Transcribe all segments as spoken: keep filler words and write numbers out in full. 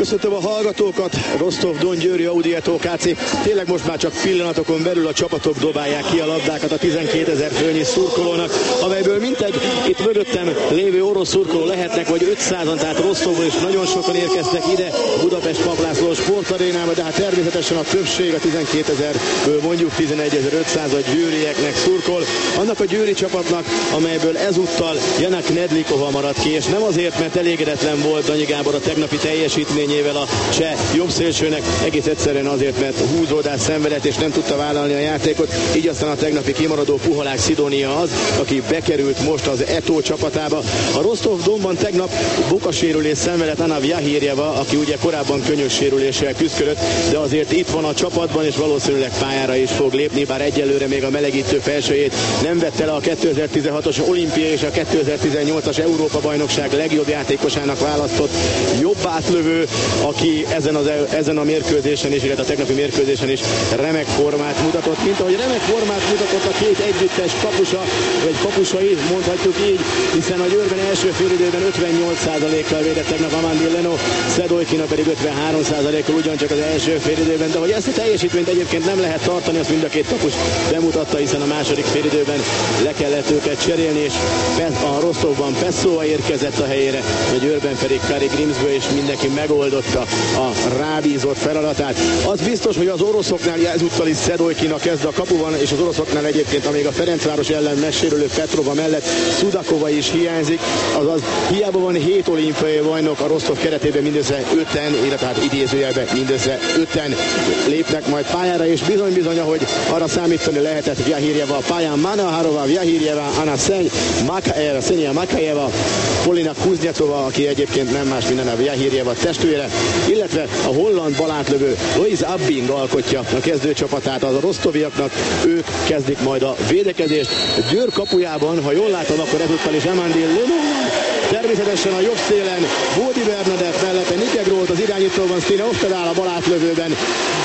Köszöntöm a hallgatókat, Rostov-Don Győri Audietó ká cé. Tényleg most már csak pillanatokon belül a csapatok dobálják ki a labdákat a tizenkétezer főnyi szurkolónak, amelyből mintegy itt mögöttem lévő orosz szurkoló lehetnek, vagy ötszázan, tehát Rostovból is nagyon sokan érkeztek ide Budapest Paplászló sportarénába, de hát természetesen a többség a tizenkétezerből mondjuk tizenegyezer-ötszáz a győrieknek szurkol. Annak a győri csapatnak, amelyből ezúttal Janak Nedlikova maradt ki, és nem azért, mert elégedetlen volt Danyi Gábor a tegnapi teljesítményével a cseh jobbszélsőnek, egész egyszerűen azért, mert húzódás szenvedett és nem tudta vállalni a játékot, így aztán a tegnapi kimaradó Puhalák Szidónia az, aki bekerült most az Eto csapatába. A Rostov-Donban tegnap bokasérülés szenvedett Anna Vjahirjeva, aki ugye korábban könnyes sérüléssel küzdött, de azért itt van a csapatban, és valószínűleg pályára is fog lépni, bár egyelőre még a melegítő felsőjét nem vette le a kétezer-tizenhatos olimpia és a kétezer-tizennyolcas Európa-bajnokság legjobb játékosának választott jobb átlövő, aki ezen, az, ezen a mérkőzésen is, illetve a tegnapi mérkőzésen is remek formát mutatott, mint ahogy remek formát mutatott a két együttes kapusa, vagy kapusai, mondhatjuk így, hiszen a Győrben első félidőben ötvennyolc százalékkal védett tegnap Amandine Leno, Szedolykina pedig ötvenhárom százalékkal ugyancsak az első félidőben, de hogy ezt a teljesítményt egyébként nem lehet tartani, azt mind a két kapus bemutatta, hiszen a második félidőben le kellett őket cserélni, és a Rostovban Peszóa érkezett a helyére, a Győrben pedig Kari Grimsbő, és mindenki megoldotta a rábízott feladatát. Az biztos, hogy az oroszoknál ezúttal is Szedolykina kezd a kapuban, és az oroszoknál egyébként, amíg a Ferencváros ellen megsérülő Petrova mellett Szudakova is hiányzik, azaz hiába van hét olimpiai bajnok, a Rostov keretében mindössze öten, illetve hát idézőjelben mindössze öten lépnek majd pályára, és bizony-bizony, ahogy arra számítani lehetett Vjahirjeva a pályán, Manaharova, Vjahirjeva, Anna Szenny, Makajeva, Szenya Makajeva, Polina Kuznyecova, aki egyébként nem más minden a Vjahirjeva testvére, illetve a holland balátlövő Louise Abbing alkotja a kezdőcsapatát az a rostoviaknak, ők kezdik majd a védekezést. Győr kapujában, ha jól látom, akkor ezúttal is Amandine Leno, természetesen a jobb szélen Bódi Bernadett, mellette Nike Groth, az irányítóban Stine Oftedal, a balátlövőben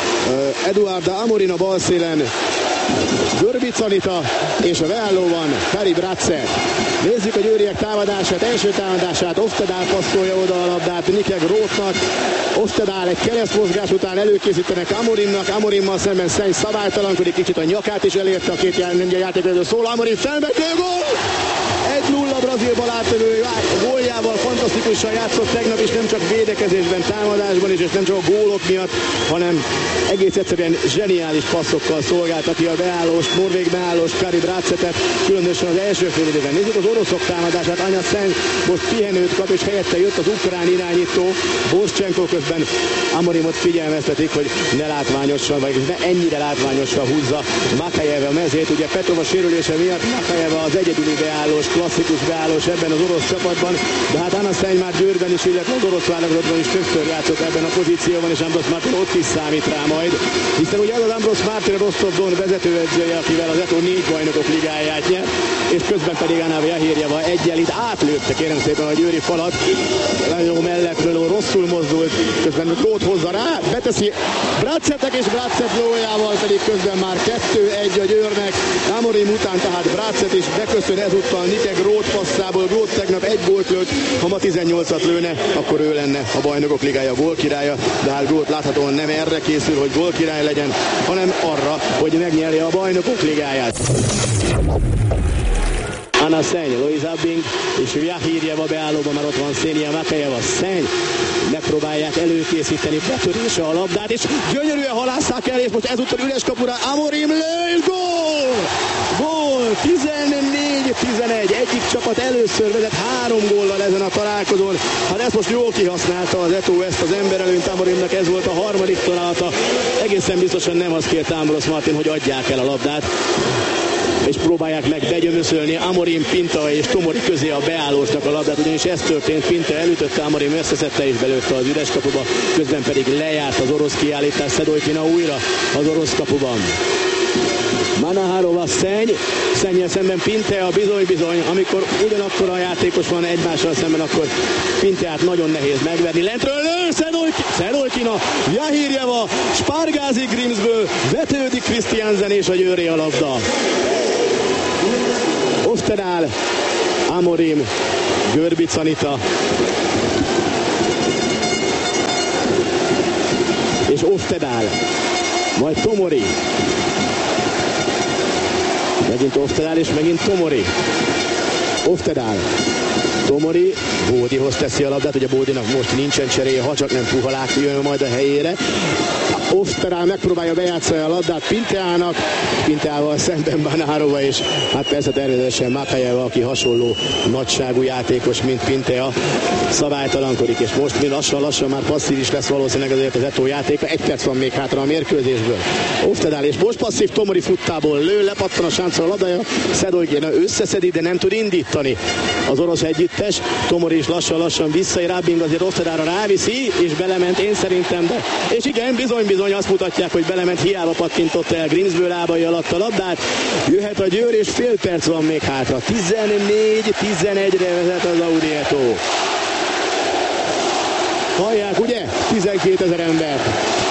Eduarda Amorin, a bal szélen Görbic Anita, és a beállóban Kari Bratse. Nézzük a győriek támadását, első támadását, Oftedal passzolja oda a labdát Nike Grothnak, Oftedal egy keresztmozgás után előkészítenek Amorimnak, Amorimmal szemben Szenny szabálytalankodik, kicsit a nyakát is elérte a két játékvezető, szól Amorim, felmegyő gól! egy nulla brazil balátlövő góljával fantasztikusan játszott tegnap is, nem csak védekezésben, támadásban is, és nem csak a gólok miatt, hanem egész egyszerűen zseniális passzokkal szolgálta ki a beállós, norvég beállós Kari Bratsetet, különösen az első fél időben. Nézzük az oroszok támadását, Anya Szenny most pihenőt kap, és helyette jött az ukrán irányító, Boszcsenko, közben Amorimot figyelmeztetik, hogy ne látványosan, vagy ne ennyire látványosan húzza Makajeva mezét. Ugye Petrova sérülése miatt Makajeva az egyedüli beállós, klasszikus beállós ebben az orosz csapatban, de hát Anna Szenny már Győrben is, illetve az orosz válogatottban is többször játszott ebben a pozícióban, és Ambros Martin ott is számít rá majd, hiszen ugye ez az Ambros Martin, a Rostov-Don vezetőedzője, akivel az Eto négy bajnokok ligáját nyert, és közben pedig Anna Vjahirjeva egyel itt átlőtte, kérem szépen, a győri falat, nagyon mellettről rosszul mozdult, közben Groth hozza rá, beteszi Bratsetek, és Bratset lójával pedig közben már kettő egy a Győrnek, Amorim után tehát Bratset is beköszön ezúttal Nike Groth passzából. Groth tegnap egy gólt lőtt, ha ma tizennyolcat lőne, akkor ő lenne a bajnokok ligája gólkirálya, de hát Groth láthatóan nem erre készül, hogy gólkirály legyen, hanem arra, hogy megnyerje a bajnokok ligáját. Anna Szenny, Louise Abbing és Vjahirjeva beállóban, már ott van Szenia Makajeva. Szenny megpróbálják előkészíteni betörése a labdát, és gyönyörűen halásszák el, és most ezúttal üres kapura Amorim lő, és gól! Gól! tizennégy tizenegy. Egyik csapat először vezet három góllal ezen a találkozón. Hát ezt most jól kihasználta az Eto, ezt az emberelőnyt Amorimnak, ez volt a harmadik találata. Egészen biztosan nem azt kérte Ambros Martin, hogy adják el a labdát, és próbálják meg begyömöszölni Amorim, Pinta és Tomori közé a beállósnak a labdát, ugyanis ez történt, Pinta elütötte, Amorim összeszedte és belőtte az üres kapuba, közben pedig lejárt az orosz kiállítás, Szedolykina újra az orosz kapuban. Manaharova, Szenny, Szennyel szemben Pintea, bizony-bizony, amikor ugyanakkor a játékos van egymással szemben, akkor Pinteát nagyon nehéz megverni. Lentről lő, Szedolykina, Vjahirjeva, spárgázik Grimsből, vetődik Christiansen, és a Győré a labda. Oftedal, Amorim, Görbic Anita, és Oftedal, majd Tomori. Megint Oftedal és megint Tomori. Oftedal, Tomori, Bódihoz teszi a labdát, ugye Bódinak most nincsen cseréje, ha csak nem Puhalák jön majd a helyére. Oftedal megpróbálja bejátszani a labdát Pinteának, Pinteával szemben Banárova, és hát persze természetesen Makajeva, aki hasonló nagyságú játékos, mint Pintea, szabálytalankodik, és most mi lassan-lassan már passzív is lesz valószínűleg azért az Eto játéka. Egy perc van még hátra a mérkőzésből. Oftedal, és most passzív Tomori futtából lő, lepattan a sáncra a labdája, Szedolykina összeszedi, de nem tud indítani az orosz együttes. Tomori is lassan-lassan visszaér, Abing azért Oftedalra ráviszi, és belement, én szerintem, de és igen, bizony-bizony azt mutatják, hogy belement, hiába pattintott el Grimsbő lábai alatt a labdát. Jöhet a Győr, és fél perc van még hátra. tizennégy tizenegyre vezet az Audi Eto. Hallják, ugye? tizenkétezer ember.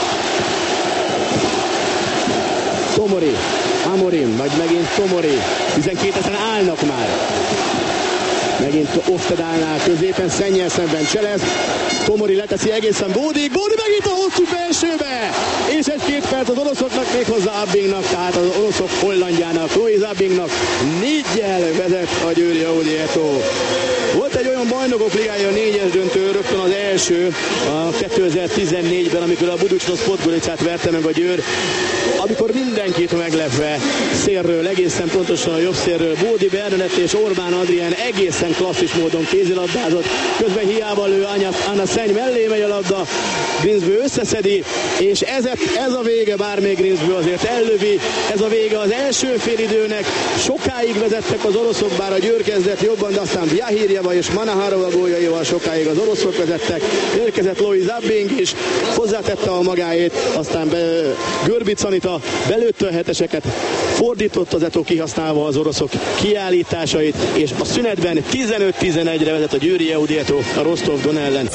Tomori, Amorim, majd megint Tomori. tizenkétezeren állnak már. Megint Oftedalnál középen, Szennyel szemben Cselesz. Tomori leteszi egészen Bódig, Bódi megint a hosszú belsőbe! És egy-két perc az oroszoknak, méghozzá Abingnak, tehát az oroszok hollandjának, Louis Abingnak néggyel vezet a győri Audi Eto. Volt egy olyan bajnokok ligája négyes döntő, rögtön az első a kétezer-tizennégyben, amikor a Buducsnos Podgoricát verte meg a Győr, amikor mindenkit meglepve szélről, egészen pontosan a jobb szélről Bódi Bernadett és Orbán Adrián egészen klasszis módon kézilabdázott, közben hiába lő Anna Szenny mellé megy a labda, Grimsbő összeszedi, és ez, ez a vége, bár még Grimsbő azért ellövi, ez a vége az első félidőnek. Sokáig vezettek az oroszok, bár a Győr kezdett jobban, de aztán Vyahirjeva és Manaharova góljaival sokáig az oroszok vezettek. Érkezett Louis Abing is, hozzátette a magáét, aztán be, Görbic Anita belőtte a heteseket, fordított az Eto kihasználva az oroszok kiállításait, és a szünetben tizenöt tizenegyre vezet a győri Audi Eto a Rostov-Don ellen.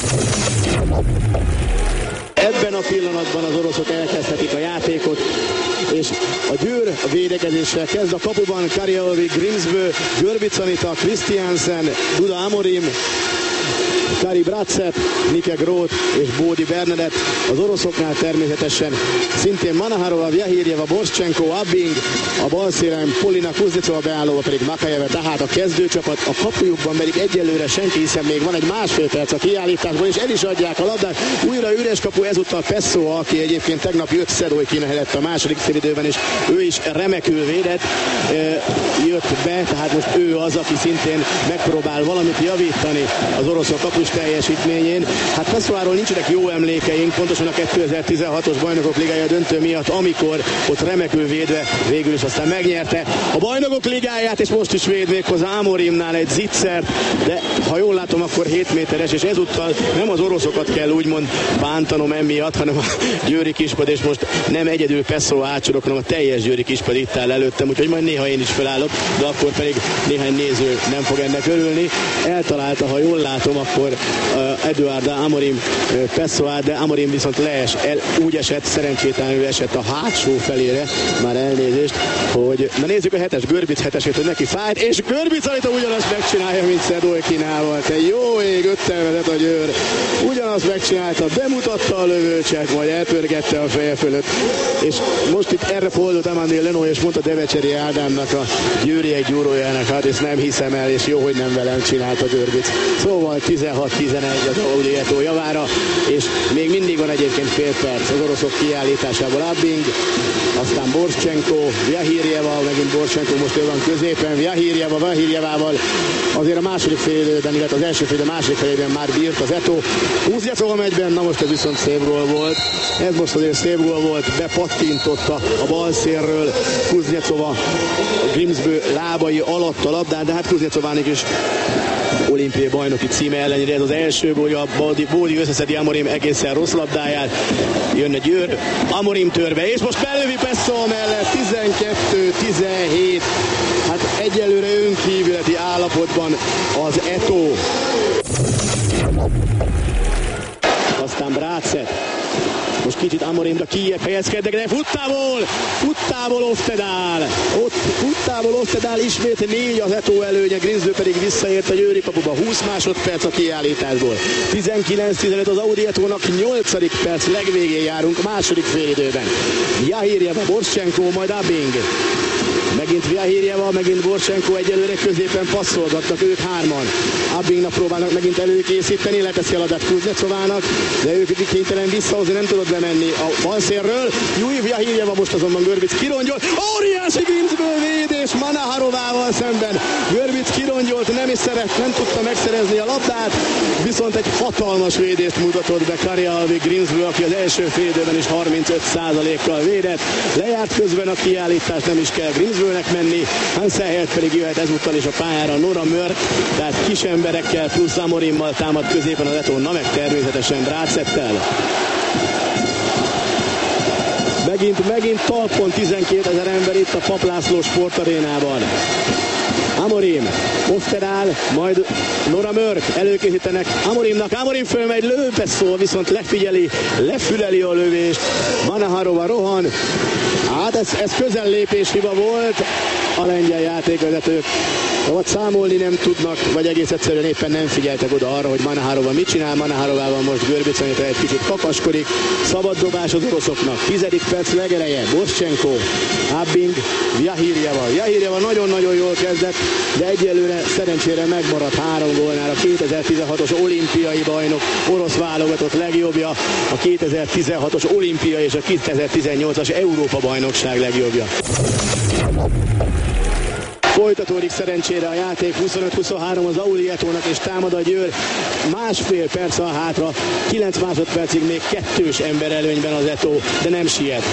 Ebben a pillanatban az oroszok elkezdhetik a játékot, és a Győr a védekezéssel kezd. A kapuban Karjalovi, Grimsbő, Görbic Anita, Christiansen, Duda Amorim, Kari Bracet, Nike Groth és Bódi Bernadett. Az oroszoknál természetesen szintén Manaharova, Vyahirjeva, Borschenko, Abing, a bal szélen Polina Kuznicova, beállóva pedig Makajeva, tehát a kezdőcsapat. A kapujukban pedig egyelőre senki, hiszen még van egy másfél perc a kiállításban, és el is adják a labdát. Újra üres kapu, ezúttal Pessoa, aki egyébként tegnap jött Szedolykina helyett a második félidőben, és ő is remekül védett, jött be, tehát most ő az, aki szintén megpróbál valamit javítani az oroszok kapus teljesítményén. Hát Pessoáról nincsenek jó emlékeink, pontosan a kétezer-tizenhatos bajnokok ligája döntő miatt, amikor ott remekül védve végül is aztán megnyerte a bajnokok ligáját, és most is véd méghozzá Amorimnál egy zicsert, de ha jól látom, akkor hét méteres, és ezúttal nem az oroszokat kell úgymond bántanom emiatt, hanem a győri kispad, és most nem egyedül Pessoa átsorok, hanem a teljes győri kispad itt áll előttem, úgyhogy majd néha én is felállok, de akkor pedig néhány néző nem fog ennek örülni. Eltalálta, ha jól látom, akkor uh, Eduard Amorim uh, Pessoa, de Amorim viszont lees, el, úgy esett, szerencsétlenül esett a hátsó felére, már elnézést, hogy na nézzük a hetes, Görbic hetesét, hogy neki fájt, és Görbic Anita ugyanazt megcsinálja, mint Szedolykynával. Te jó ég, öttel vezet a Győr. Ugyanazt megcsinálta, bemutatta a lövőcset, majd elpörgette a feje fölött, és most itt erre fordult Amandil Lenó, és mondta Devecseri Ádámnak, a győri egy gyúrójának, hát ezt nem hiszem el, és jó, hogy nem velem csinálta Görbic. Szóval tizenhat tizenegy az Audi Eto javára, és még mindig van egyébként fél perc az oroszok kiállításából. Abing, aztán Borschenko, Vyahirjeva, megint Borschenko, most ő van középen, Vyahirjeva, Vyahirjevával azért a második félidőben, illetve az első félidő második félidőben már bírt az Eto. Kuznyecova megy benne, na most ez viszont szép gól volt. Ez most azért szép gól volt, bepattintotta a bal szélről Kuznyecova a Grimsbő lábai alatt a labdát, de hát Kuznyecovának is olimpiai bajnoki címe ellenére ez az első gólja, Bódi, Bódi összeszedi Amorim egészen rossz labdáját, jön a Győr, Amorim törve, és most belövi Pessoa mellett, tizenkettő tizenhét, hát egyelőre önkívületi állapotban az Eto. Aztán Bracet, Most kicsit Amorimra kijebb helyezkednek, de futtából, futtából Oftedál. Ott futtából Oftedál ismét négy az Eto előnye, Grimsbø pedig visszaért a Győri kapuba. húsz másodperc a kiállításból. tizenkilenc tizenöt az Audi Etónak, nyolcadik perc, legvégén járunk, második félidőben. Jahirjeva, Borcsenko, majd Abing. Megint Jahirjeva, megint Borcsenko egyelőre középen passzolgatnak ők hárman. Abingnak próbálnak megint előkészíteni, leteszi a labdát Kuznecovának, de ők kénytelen visszahozni, nem tudott bemenni a balszérről. Júj, Jahirjeva most azonban Görbic kirongyolt. Óriási Grimsbø védés Manaharovával szemben. Görbic kirongyolt, nem is szeret, nem tudta megszerezni a labdát, viszont egy hatalmas védést mutatott be Karjaalvi Grimsbø, aki az első félidőben is harmincöt százalékkal védett. Lejárt közben a kiállítás, nem is kell Grimsbønek menni, Hansen helyett pedig jöhet ezúttal is a pályára Nora Mörk, tehát kis emberekkel plusz Amorimmal támad középen az Eto, na meg természetesen Brácettel. Megint, megint talpon tizenkétezer ember itt a Papp László sportarénában. Amorim, Oftedál, majd Nora Mörk előkészítenek Amorimnak. Amorim fölmegy, lőbe szól, viszont lefigyeli, lefüleli a lövést. Manaharova rohan. Hát ez, ez közellépés hiba volt. A lengyel játékvezetők vagy számolni nem tudnak, vagy egész egyszerűen éppen nem figyeltek oda arra, hogy Manaharova mit csinál. Manaharovával most Görbic Anita egy kicsit kakaskodik. Szabad dobás az oroszoknak. Tizedik perc legeleje. Borcsenko, Abing, Jahirjeva. Jahirjeva nagyon-nagyon jól kezdett, de egyelőre szerencsére megmaradt három gólnál. A kétezer-tizenhatos olimpiai bajnok, orosz válogatott legjobbja, a kétezer-tizenhatos olimpia és a kétezer-tizennyolcas Európa bajnokság legjobbja. Folytatódik szerencsére a játék, huszonöt huszonhárom az Audi Etónak, és támad a Győr. Másfél perc a hátra, kilenc másodpercig még kettős ember előnyben az Eto, de nem siet.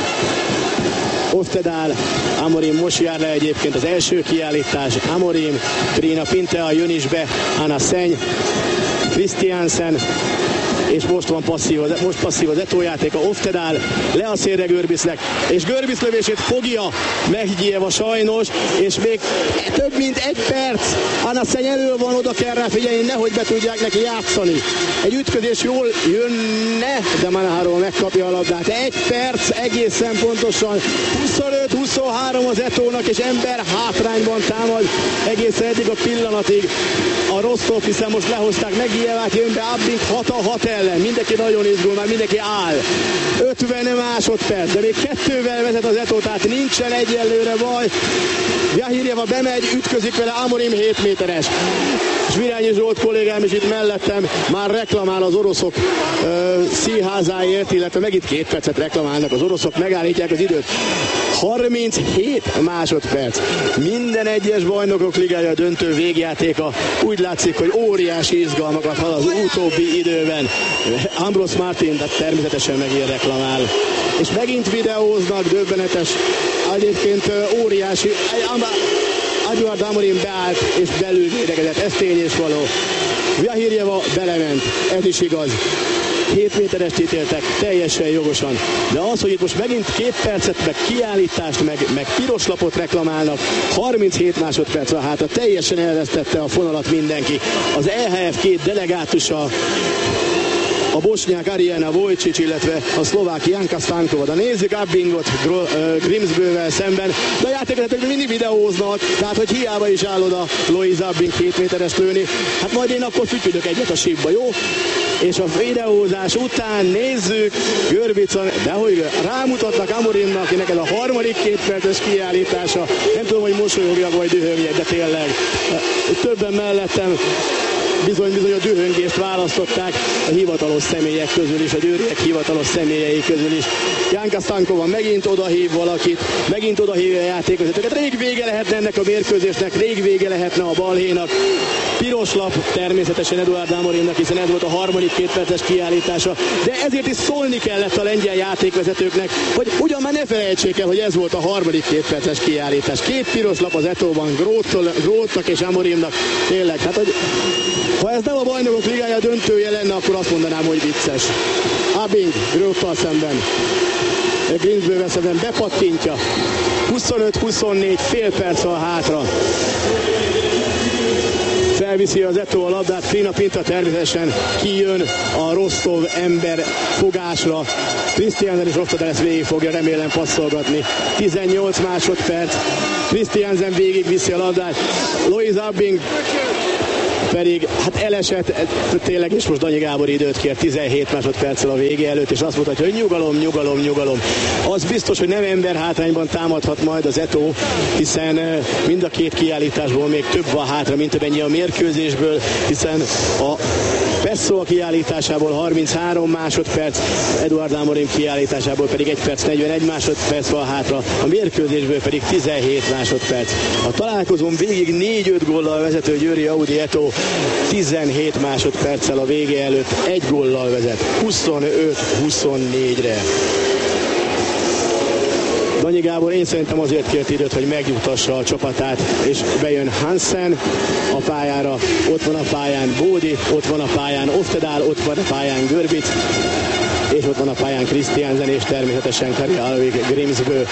Oftedál, Amorim most jár le egyébként az első kiállítás. Amorim, Trina Pintea jön is be, Anna Seny, Christiansen, és most van passzív, most passzív az Eto játéka. Oftedál le a szélre Görbicnek, és Görbic lövését fogja Mehgyijeva sajnos, és még több mint egy perc. Anna Seny elő van, oda kell rá figyelni, nehogy be tudják neki játszani. Egy ütközés jól jönne, de Manaharova megkapja a labdát. Egy perc egészen pontosan. huszonöt huszonhárom az Etónak, és ember hátrányban támad egészen eddig a pillanatig. A Rostov, hiszen most lehozták Mehgyijevát, jön be Abing hat a hat ellen. Mindenki nagyon izgul, már mindenki áll. ötven másodperc, de még kettővel vezet az Eto, tehát nincsen egyelőre baj. Jahirjeva bemegy, ütközik vele, Amorim hét méteres. És Virányi Zsolt kollégám is itt mellettem már reklamál az oroszok uh, színházáért, illetve megint két percet reklamálnak az oroszok, megállítják az időt. harminchét másodperc. Minden egyes bajnokok ligája döntő végjátéka. Úgy látszik, hogy óriási izgalmakat hal az utóbbi időben. Ambros Martin, de természetesen megint reklamál. És megint videóznak, döbbenetes. Egyébként óriási. Eduard Amorim beállt és belül védekezett. Ez tény és való. Jahirjeva belement. Ez is igaz. hét méterest ítéltek, teljesen jogosan. De az, hogy itt most megint két percet, meg kiállítást, meg, meg piros lapot reklamálnak, harminchét másodperc van hátra, teljesen elvesztette a fonalat mindenki. Az E H F két delegátusa, a bosnyák Ariana Vojčić, illetve a szlovák Janka Stankova. De nézzük Abingot Grimsbøvel szemben, de a játékvezetők mindig videóznak, tehát hogy hiába is áll oda Lois Abing két méteres lőni. Hát majd én akkor fütyülök egyet a sípba, jó? És a videózás után nézzük Görbicon, de hogy rámutatnak Amorimnak, akinek ez a harmadik két perces kiállítása. Nem tudom, hogy mosolyogjak vagy dühöngjek, de tényleg többen mellettem bizony-bizony a dühöngést választották a hivatalos személyek közül is, a győriek hivatalos személyei közül is. Janka Stankova megint odahív valakit, megint odahívja a játékosokat. Rég vége lehetne ennek a mérkőzésnek, rég vége lehetne a balhénak. Piros lap természetesen Eduard Amorimnak, hiszen ez volt a harmadik két perces kiállítása, de ezért is szólni kellett a lengyel játékvezetőknek, hogy ugyan már ne felejtsék el, hogy ez volt a harmadik két perces kiállítás. Két piros lap az Etóban, Grótnak és Amorimnak. Tényleg, hát hogy ha ez nem a bajnokok ligája döntője lenne, akkor azt mondanám, hogy vicces. Abing Gróttal szemben, Grimsbøvel szemben bepattintja. huszonöt huszonnégy, fél perc van hátra. elviszi az Eto a labdát, Krina Pinta természetesen kijön a Rostov ember fogásra. Christiansen és Oftedal ezt végig fogja remélem passzolgatni. tizennyolc másodperc, Christiansen végig viszi a labdát, Lois Abbing pedig hát elesett, tényleg, és most Danyi Gábor időt kér tizenhét másodperccel a vége előtt, és azt mutatja, hogy nyugalom, nyugalom, nyugalom. Az biztos, hogy nem ember hátrányban támadhat majd az Eto, hiszen mind a két kiállításból még több van hátra, mint amennyi a mérkőzésből, hiszen a Pesszó kiállításából harminchárom másodperc, Eduard Amorim kiállításából pedig egy perc negyvenegy másodperc van hátra, a mérkőzésből pedig tizenhét másodperc. A találkozón végig négy-öt góllal vezető Győri Audi Eto tizenhét másodperccel a vége előtt egy góllal vezet, huszonöt huszonnégyre. Danyi Gábor én szerintem azért kért időt, hogy megnyugtassa a csapatát, és bejön Hansen a pályára, ott van a pályán Bódi, ott van a pályán Oftedal, ott van a pályán Görbic, és ott van a pályán Christiansen, és természetesen Kari Alvik Grimsbø.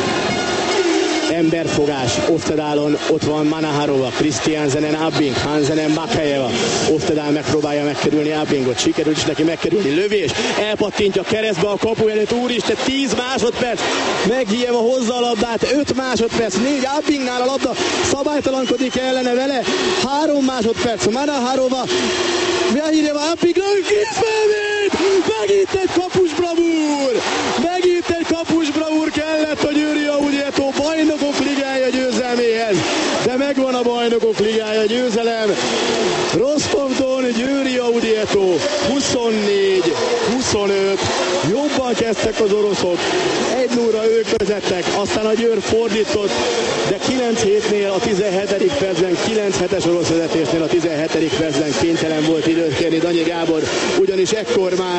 Emberfogás Oftedalon, ott van Manaharova, Christiansenen Abbing, Hansenen Makejeva. Oftedal megpróbálja megkerülni Abbingot, sikerül is neki megkerülni, lövés, elpattintja keresztbe a kapu előtt, úristen, tíz másodperc, Megjijeva hozza a labdát, öt másodperc, négy Abbingnál a labda, szabálytalankodik ellene vele, három másodperc, Manaharova, Megjijeva Abbing, készfelvét, megint egy kapus bravúr, megint egy kapus bravúr kellett a Győri Audi Eto Bajnokok Ligája győzelméhez, de megvan a Bajnokok Ligája győzelem. Rostov-Don Győri Audi Eto huszonnégy huszonöt, jobban kezdtek az oroszok, egy nullra ők vezettek, aztán a Győr fordított, de kilenc hétnél a tizenhetedik percben, kilenc hetes orosz vezetésnél a tizenhetedik percben kénytelen volt időt kérni Danyi Gábor, ugyanis ekkor már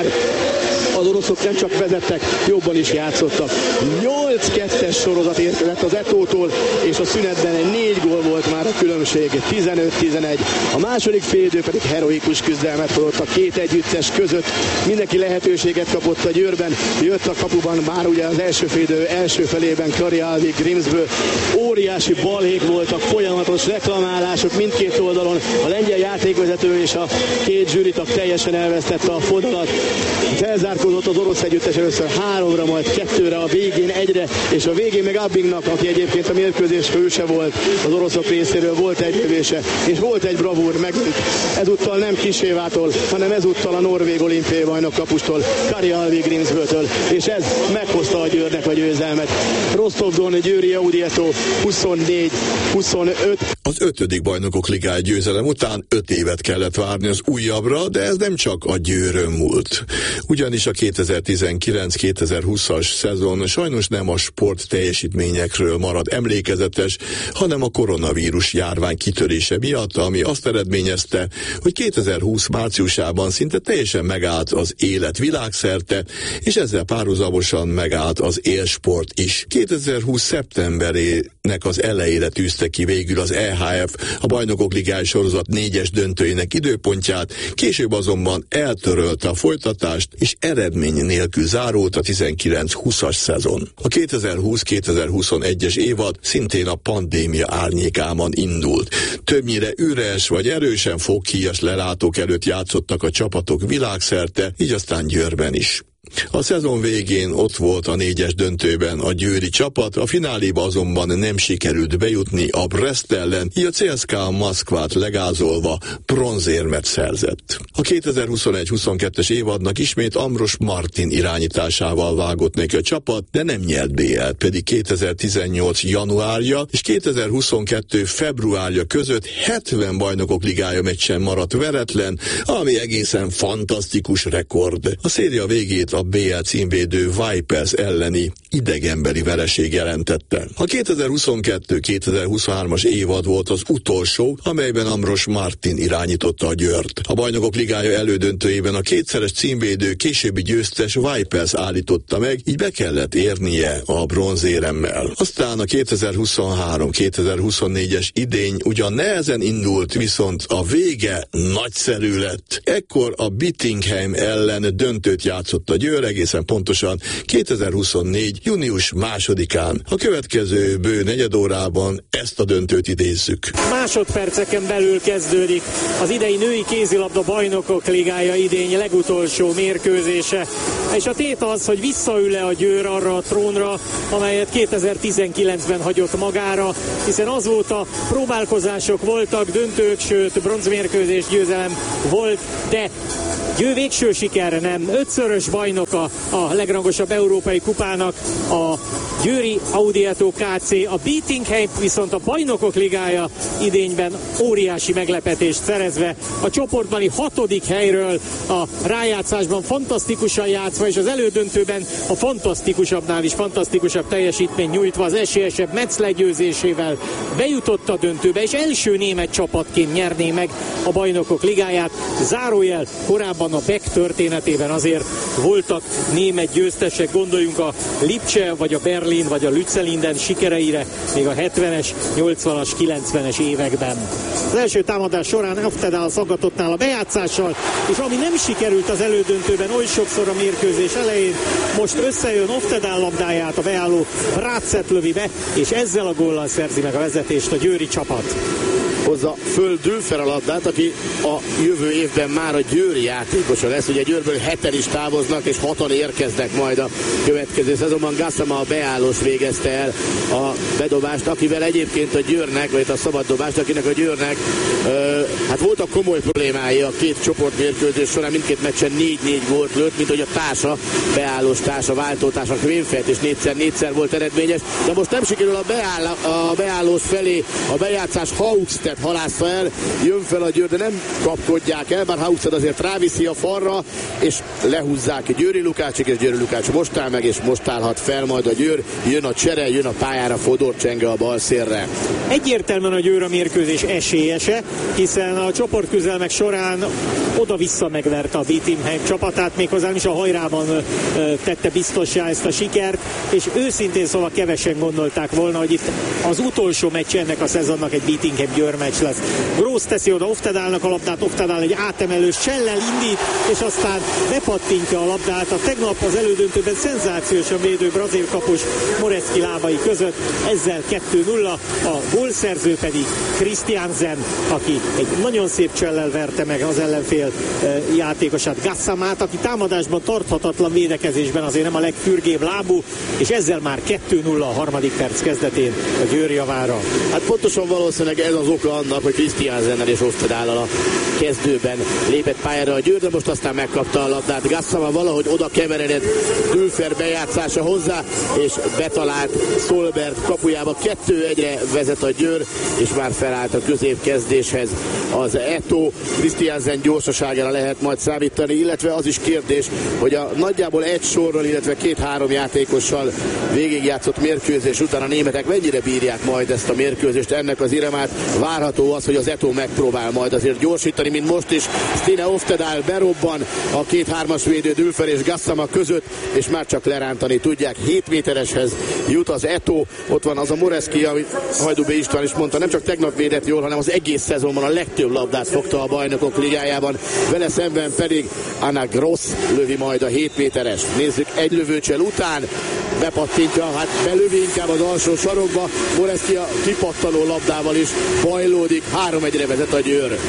az oroszok nem csak vezettek, jobban is játszottak. nyolc kettes sorozat érkezett az Etótól, és a szünetben egy négy gól volt már a különbség, tizenöt tizenegy. A második félidő pedig heroikus küzdelmet hozott a két együttes között. Mindenki lehetőséget kapott a Győrben, jött a kapuban már ugye az első félidő első felében Kari Alvik Grimsbø. Óriási balhék voltak, folyamatos reklamálások mindkét oldalon. A lengyel játékvezető és a két zsűritag teljesen elvesztette a fonalat. Felzárkózott az orosz együttes először háromra, majd kettőre, a végén egyre, és a végén meg Abbingnak, aki egyébként a mérkőzés hőse volt, az oroszok részéről volt egy lövése, és volt egy bravúr megint. Ezúttal nem Kisévától, hanem ezúttal a norvég olimpiai bajnok kapustól, Kari Alvik Grimsbøtől, és ez meghozta a Győrnek a győzelmet. Rostov-Don Győri Audi Eto huszonnégy huszonöt. Az ötödik Bajnokok Ligája győzelem után öt évet kellett várni az újabbra, de ez nem csak a Győrön múlt. Ugyanis a kétezer-tizenkilenc kétezer-húszas szezon sajnos nem a sport teljesítményekről marad emlékezetes, hanem a koronavírus járvány kitörése miatt, ami azt eredményezte, hogy kétezer-húsz márciusában szinte teljesen megállt az élet világszerte, és ezzel párhuzamosan megállt az élsport is. kétezer-húsz szeptemberének az elejére tűzte ki végül az E H F a Bajnokok Ligája sorozat négyes döntőjének időpontját, később azonban eltörölte a folytatást, és eredmény nélkül zárult a tizenkilenc húszas szezon. A kétezer-húsz kétezer-huszonegyes évad szintén a pandémia árnyékában indult. Többnyire üres vagy erősen foghíjas lelátók előtt játszottak a csapatok világszerte, így aztán Győrben is. A szezon végén ott volt a négyes döntőben a győri csapat, a fináléba azonban nem sikerült bejutni a Brest ellen, így a cé es ká Moszkvát legázolva bronzérmet szerzett. A kétezer-huszonegy huszonkettes évadnak ismét Ambros Martin irányításával vágott neki a csapat, de nem nyert bé el-t, pedig kétezer-tizennyolc januárja és kétezer-huszonkettő februárja között hetven Bajnokok Ligája meccsen maradt veretlen, ami egészen fantasztikus rekord. A széria végét a bé el címvédő Vipers elleni idegenbeli vereség jelentette. A kétezer-huszonkettő kétezer-huszonhármas évad volt az utolsó, amelyben Ambros Martin irányította a Győrt. A Bajnokok Ligája elődöntőjében a kétszeres címvédő későbbi győztes Vipers állította meg, így be kellett érnie a bronzéremmel. Aztán a kétezer-huszonhárom kétezer-huszonnégyes idény ugyan nehezen indult, viszont a vége nagyszerű lett. Ekkor a Bittingheim ellen döntőt játszott a Győr, Győr, egészen pontosan kétezer-huszonnégy. június másodikán. A következő bő negyed órában ezt a döntőt idézzük. Másodperceken belül kezdődik az idei női kézilabda bajnokok ligája idény legutolsó mérkőzése. És a tét az, hogy visszaül-e a Győr arra a trónra, amelyet kétezer-tizenkilencben hagyott magára, hiszen azóta próbálkozások voltak, döntők, sőt bronzmérkőzés győzelem volt, de Győr végső sikerre nem. Ötszörös bajnoka a legrangosabb európai kupának, a győri Audietó ká cé, a Bietigheim viszont a bajnokok ligája idényben óriási meglepetést szerezve a csoportbani hatodik helyről a rájátszásban fantasztikusan játszva, és az elődöntőben a fantasztikusabbnál is fantasztikusabb teljesítmény nyújtva az esélyesebb Metz legyőzésével bejutott a döntőbe, és első német csapatként nyerné meg a bajnokok ligáját. Zárójel, korábban a Beck történetében azért voltak német győztesek, gondoljunk a Lipcse, vagy a Berlin, vagy a Lützelinden sikereire még a hetvenes, nyolcvanas, kilencvenes években. Az első támadás során Oftedal szaggatott a bejátszással, és ami nem sikerült az elődöntőben oly sokszor a mérkőzés elején, most összejön Oftedal labdáját, a beálló Rácet lövi be, és ezzel a góllal szerzi meg a vezetést a győri csapat. Hozza föl Dülfer a labdát, aki a jövő évben már a győri játékosa lesz. Ugye Győrből heten is távoznak, és hatan érkeznek majd a következő szezonban. Gassama a beállós végezte el a bedobást, akivel egyébként a Győrnek, vagy a szabaddobást, akinek a Győrnek ö, hát voltak komoly problémái a két csoportmérkőzés során, mindkét meccsen négy-négy gólt lőtt, mint hogy a társa, beállós társa, váltótársa Kvénfelt, és négyszer-négyszer volt eredményes, de most nem sikerül a, beáll, a beállós felé a bejátszás. Haugstedt halásza el, jön fel a Győr, de nem kapkodják el, bár Haugstedt azért ráviszi a falra, és lehúzzák Győri Lukácsik, és Győri Lukács most áll meg, és most állhat fel majd a Győr. Jön a csere, jön a pályára Fodor Csenge a bal szélre. Egyértelműen a Győr a mérkőzés esélyese, hiszen a csoportküzdelmek során oda-vissza megverte a Bietigheim csapatát, méghozzá nem is a hajrában tette biztossá ezt a sikert, és őszintén szóval kevesen gondolták volna, hogy itt az utolsó meccs ennek a szezonnak egy Bietigheim Győr meccs lesz. Gross teszi oda Oftedalnak a labdát, Oftedal egy átemelő sellel indít, és aztán bepattintja a labdát a tegnap az elődöntőben szenzációsan védő brazil kapus Moreski lábai között, ezzel kettő nulla, a gólszerző pedig Christiansen, aki egy nagyon szép csellel verte meg az ellenfél e, játékosát, Gassamát, aki támadásban tarthatatlan, védekezésben azért nem a legfürgébb lábú, és ezzel már kettő nulla a harmadik perc kezdetén a Győr javára. Hát pontosan valószínűleg ez az oka annak, hogy Christiansennel és Oftedallal a kezdőben lépett pályára a Győr, de most aztán megkapta a labdát. Gassama valahogy oda keveredett Dülfer bejátszása hozzá, és betalált Stolberg kapujába. Kettő egyre vezet a Győr, és már felállt a középkezdéshez az Eto'o. Christiansen gyorsaságára lehet majd számítani, illetve az is kérdés, hogy a nagyjából egy sorral, illetve két-három játékossal végigjátszott mérkőzés után a németek mennyire bírják majd ezt a mérkőzést, ennek az iremát. Várható az, hogy az Eto'o megpróbál majd azért gyorsítani, mint most is. Stine Oftedal berobban a két-hármas védő Dülfer és Gassama között, és már csak lerántani tudják. hét métereshez jut az Eto'o. Ott van az a Moreski, amit Hajdú B. István is mondta, nem csak tegnap védett jól, hanem az egész szezonban a legtöbb labdát fogta a bajnokok ligájában. Vele szemben pedig Anna Gross lövi majd a hét méteres. Nézzük, egy lövőcsel után bepattintja, hát belövi inkább az alsó sarokba. Moreski a kipattanó labdával is bajlódik. három egyre vezet a Győr.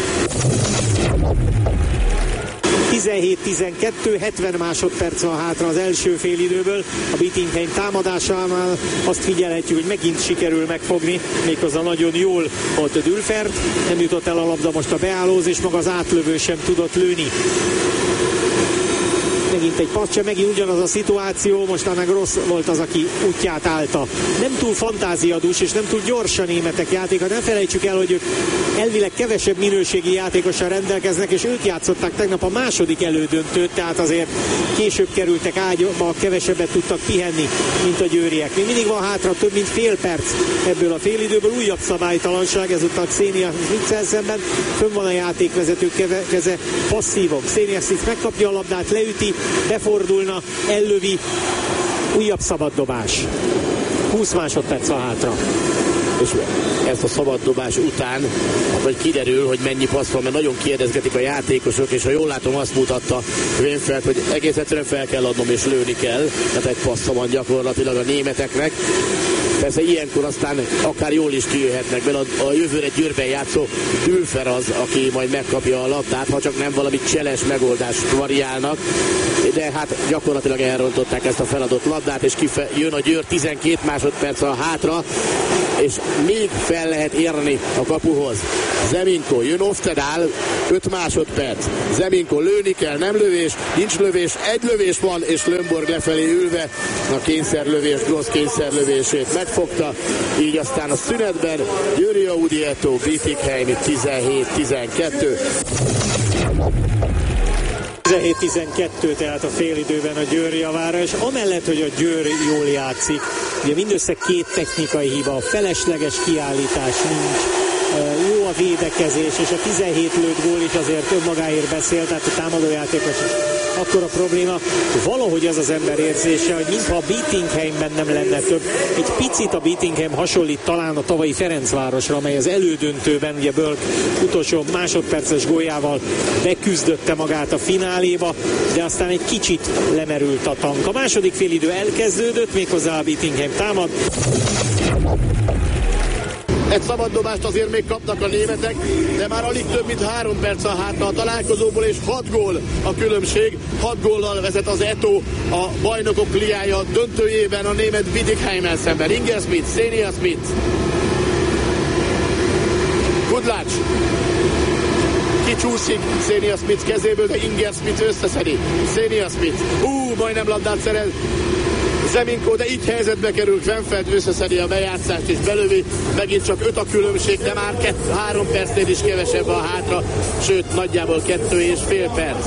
tizenhét tizenkettő, hetven másodperc van hátra az első félidőből. A Bietigheim támadásánál azt figyelhetjük, hogy megint sikerül megfogni, méghozzá nagyon jól ott Dülfert. Nem jutott el a labda most a beállóz, és maga az átlövő sem tudott lőni. Megint egy pacsa, megint ugyanaz a szituáció, most Anna Gross volt az, aki útját állta. Nem túl fantáziadús, és nem túl gyors a németek játéka. Nem felejtsük el, hogy ők elvileg kevesebb minőségi játékossal rendelkeznek, és ők játszották tegnap a második elődöntőt, tehát azért később kerültek ágyba, kevesebbet tudtak pihenni, mint a győriek. Még mindig van hátra több mint fél perc ebből a félidőből. Újabb szabálytalanság, ezúttal Xenia Smitsel szemben. Fönn van a játékvezető keze, passzívok. Xenia Smits megkapja a labdát, leüti, befordulna, ellövi, újabb szabaddobás. húsz másodperc van hátra. És ezt a szabaddobás után, hogy kiderül, hogy mennyi passz van, mert nagyon kérdezgetik a játékosok, és ha jól látom, azt mutatta Weinfeld, hogy egész egyszerűen fel kell adnom és lőni kell, tehát egy passza van gyakorlatilag a németeknek. Persze ilyenkor aztán akár jól is kijöhetnek, mert a, a jövőre Győrben játszó Dülfer az, aki majd megkapja a labdát, ha csak nem valami cseles megoldást variálnak, de hát gyakorlatilag elrontották ezt a feladott labdát, és kife- jön a Győr tizenkét másodperc a hátra, és még fel lehet érni a kapuhoz. Zeminko, jön Oftedál, öt másodperc. Zeminko, lőni kell, nem lövés, nincs lövés, egy lövés van, és Lömborg lefelé ülve a kényszerlövés, Grossz kényszerlövését megfogta, így aztán a szünetben Győri Audietto, Bietigheim tizenhét tizenkettő. tizenhét tizenkettő tehát a félidőben a Győr javára, és amellett, hogy a Győr jól játszik, ugye mindössze két technikai hiba, felesleges kiállítás nincs, jó a védekezés, és a tizenhét lőtt gól is azért önmagáért beszél, tehát a támadójátékos akkor a probléma, valahogy az az ember érzése, hogy mintha a Bietigheimben nem lenne több. Egy picit a Bietigheim hasonlít talán a tavalyi Ferencvárosra, amely az elődöntőben, ugye Bölk utolsó másodperces góljával beküzdötte magát a fináléba, de aztán egy kicsit lemerült a tank. A második félidő elkezdődött, méghozzá a Bietigheim támad. Egy szabaddobást azért még kapnak a németek, de már alig több mint három perc a hátra a találkozóból, és hat gól a különbség. Hat góllal vezet az Eto a bajnokok ligája döntőjében a német Bietigheim-el szemben. Inger Smith, Szénia Smith. Kudlács. Kicsúszik Szénia Smith kezéből, de Inger Smith összeszedi. Szénia Smith. Hú, majdnem labdát szerez Zeminko, de így helyzetbe kerül, Weinfeld összeszedi a bejátszást és belövi, megint csak öt a különbség, de már kett, három percnél is kevesebb a hátra, sőt nagyjából kettő és fél perc.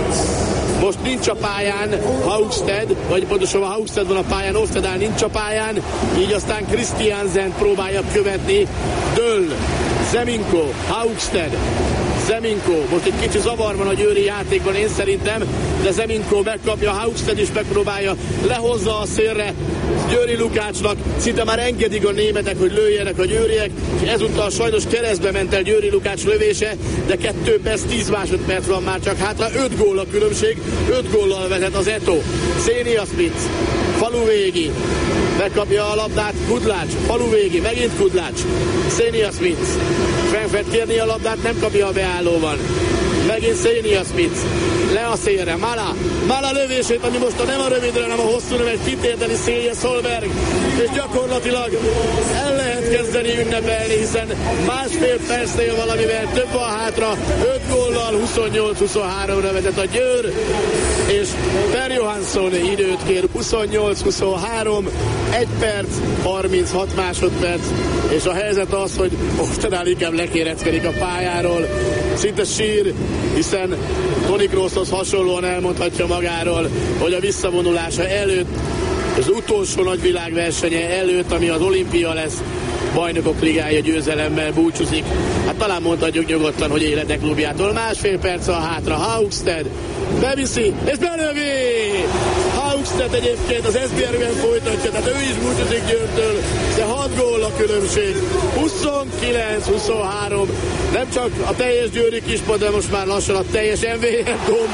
Most nincs a pályán Haugstedt, vagy pontosabban Haugstedt van a pályán, Oftedál nincs a pályán, így aztán Christiansen próbálja követni, Döll, Zeminko, Haugstedt, Zeminko, most egy kicsi zavar van a győri játékban, én szerintem, de Zeminko megkapja, Haugstedt is megpróbálja, lehozza a szélre Győri Lukácsnak, szinte már engedik a németek, hogy lőjenek a győriek, és ezúttal sajnos keresztbe ment el Győri Lukács lövése, de kettő perc, tíz másodperc van már csak hátra, öt gól a különbség, öt góllal vezet az Eto. Szénia Smith, faluvégi, megkapja a labdát, Kudlács, faluvégi, megint Kudlács, Szénia Smith, Weinfeld kérni a labdát, nem kapja a beállóban. Megint Szénia Smith, le a szélre, Mala, Mala lövését, ami most a nem a rövidre, hanem a hosszú növet kitérdeli Szélje Solberg, és gyakorlatilag el lehet kezdeni ünnepelni, hiszen másfél percnél valamivel több van hátra, öt góllal huszonnyolc huszonháromra vezet a Győr, és Per Johansson időt kér, huszonnyolc huszonhárom, egy perc, harminchat másodperc, és a helyzet az, hogy Oftedál inkább lekéreckedik a pályáról, szinte sír, hiszen Toni Krooshoz hasonlóan elmondhatja magáról, hogy a visszavonulása előtt, az utolsó nagy világversenye előtt, ami az olimpia lesz, bajnokok ligája győzelemmel búcsúzik. Hát talán mondhatjuk nyugodtan, hogy élete klubjától. Másfél perc a hátra, Haugstedt beviszi, és belövi! Haugstedt egyébként az es bé er-ben folytatja, tehát ő is búcsúzik Győrtől, de hat gól a különbség, huszonkilenc huszonhárom, nem csak a teljes győri kispad, de most már lassan a teljes em vé er dóm.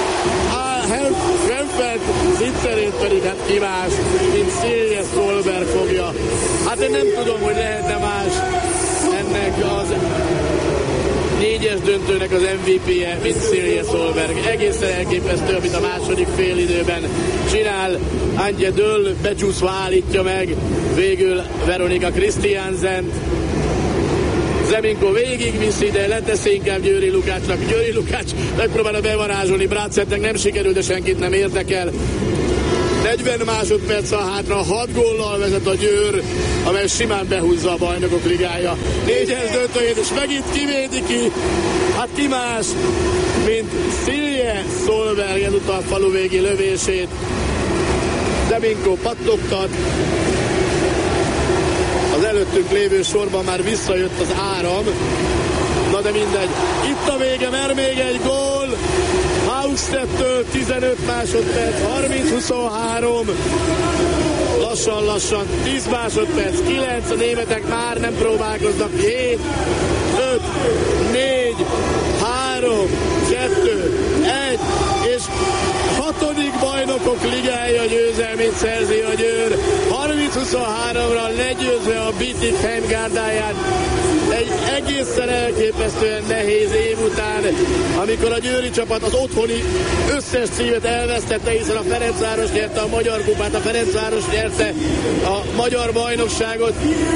Weinfeld zicserét pedig hát ki más, mint Szélje Solberg fogja. Hát én nem tudom, hogy lehetne más ennek az négyes döntőnek az em vé pé-je, mint Szélje Solberg. Egészen elképesztő, amit a második félidőben csinál. Antje Döll becsúszva állítja meg végül Veronika Christiansen. Zeminko végigviszi, de leteszi inkább Győri Lukácsnak. Győri Lukács megpróbálna bevarázsolni, Brácetnek nem sikerül, de senkit nem érdekel. negyven másodperc a hátra, hat góllal vezet a Győr, amely simán behúzza a bajnokok ligája négyes döntőjét, és megint kivédi ki, hát ki más, mint Szélje Solberg ezúttal faluvégi lövését. Zeminko pattogtat, az előttünk lévő sorban már visszajött az áram, na de mindegy. Itt a vége, mert még egy gól, Haugstedtől tizenöt másodperc, harminc huszonhárom, lassan-lassan, tíz másodperc, kilenc, a németek már nem próbálkoznak, hét, öt, négy, három, kettő, egy, és hatodik bajnokok ligája győzelmét szerzi a Győr, harminc huszonháromra legyőzve a Bietigheim gárdáját, egy egészen elképesztően nehéz év után, amikor a győri csapat az otthoni összes címet elvesztette, hiszen a Ferencváros nyerte a Magyar Kupát, a Ferencváros nyerte a Magyar Bajnokságot,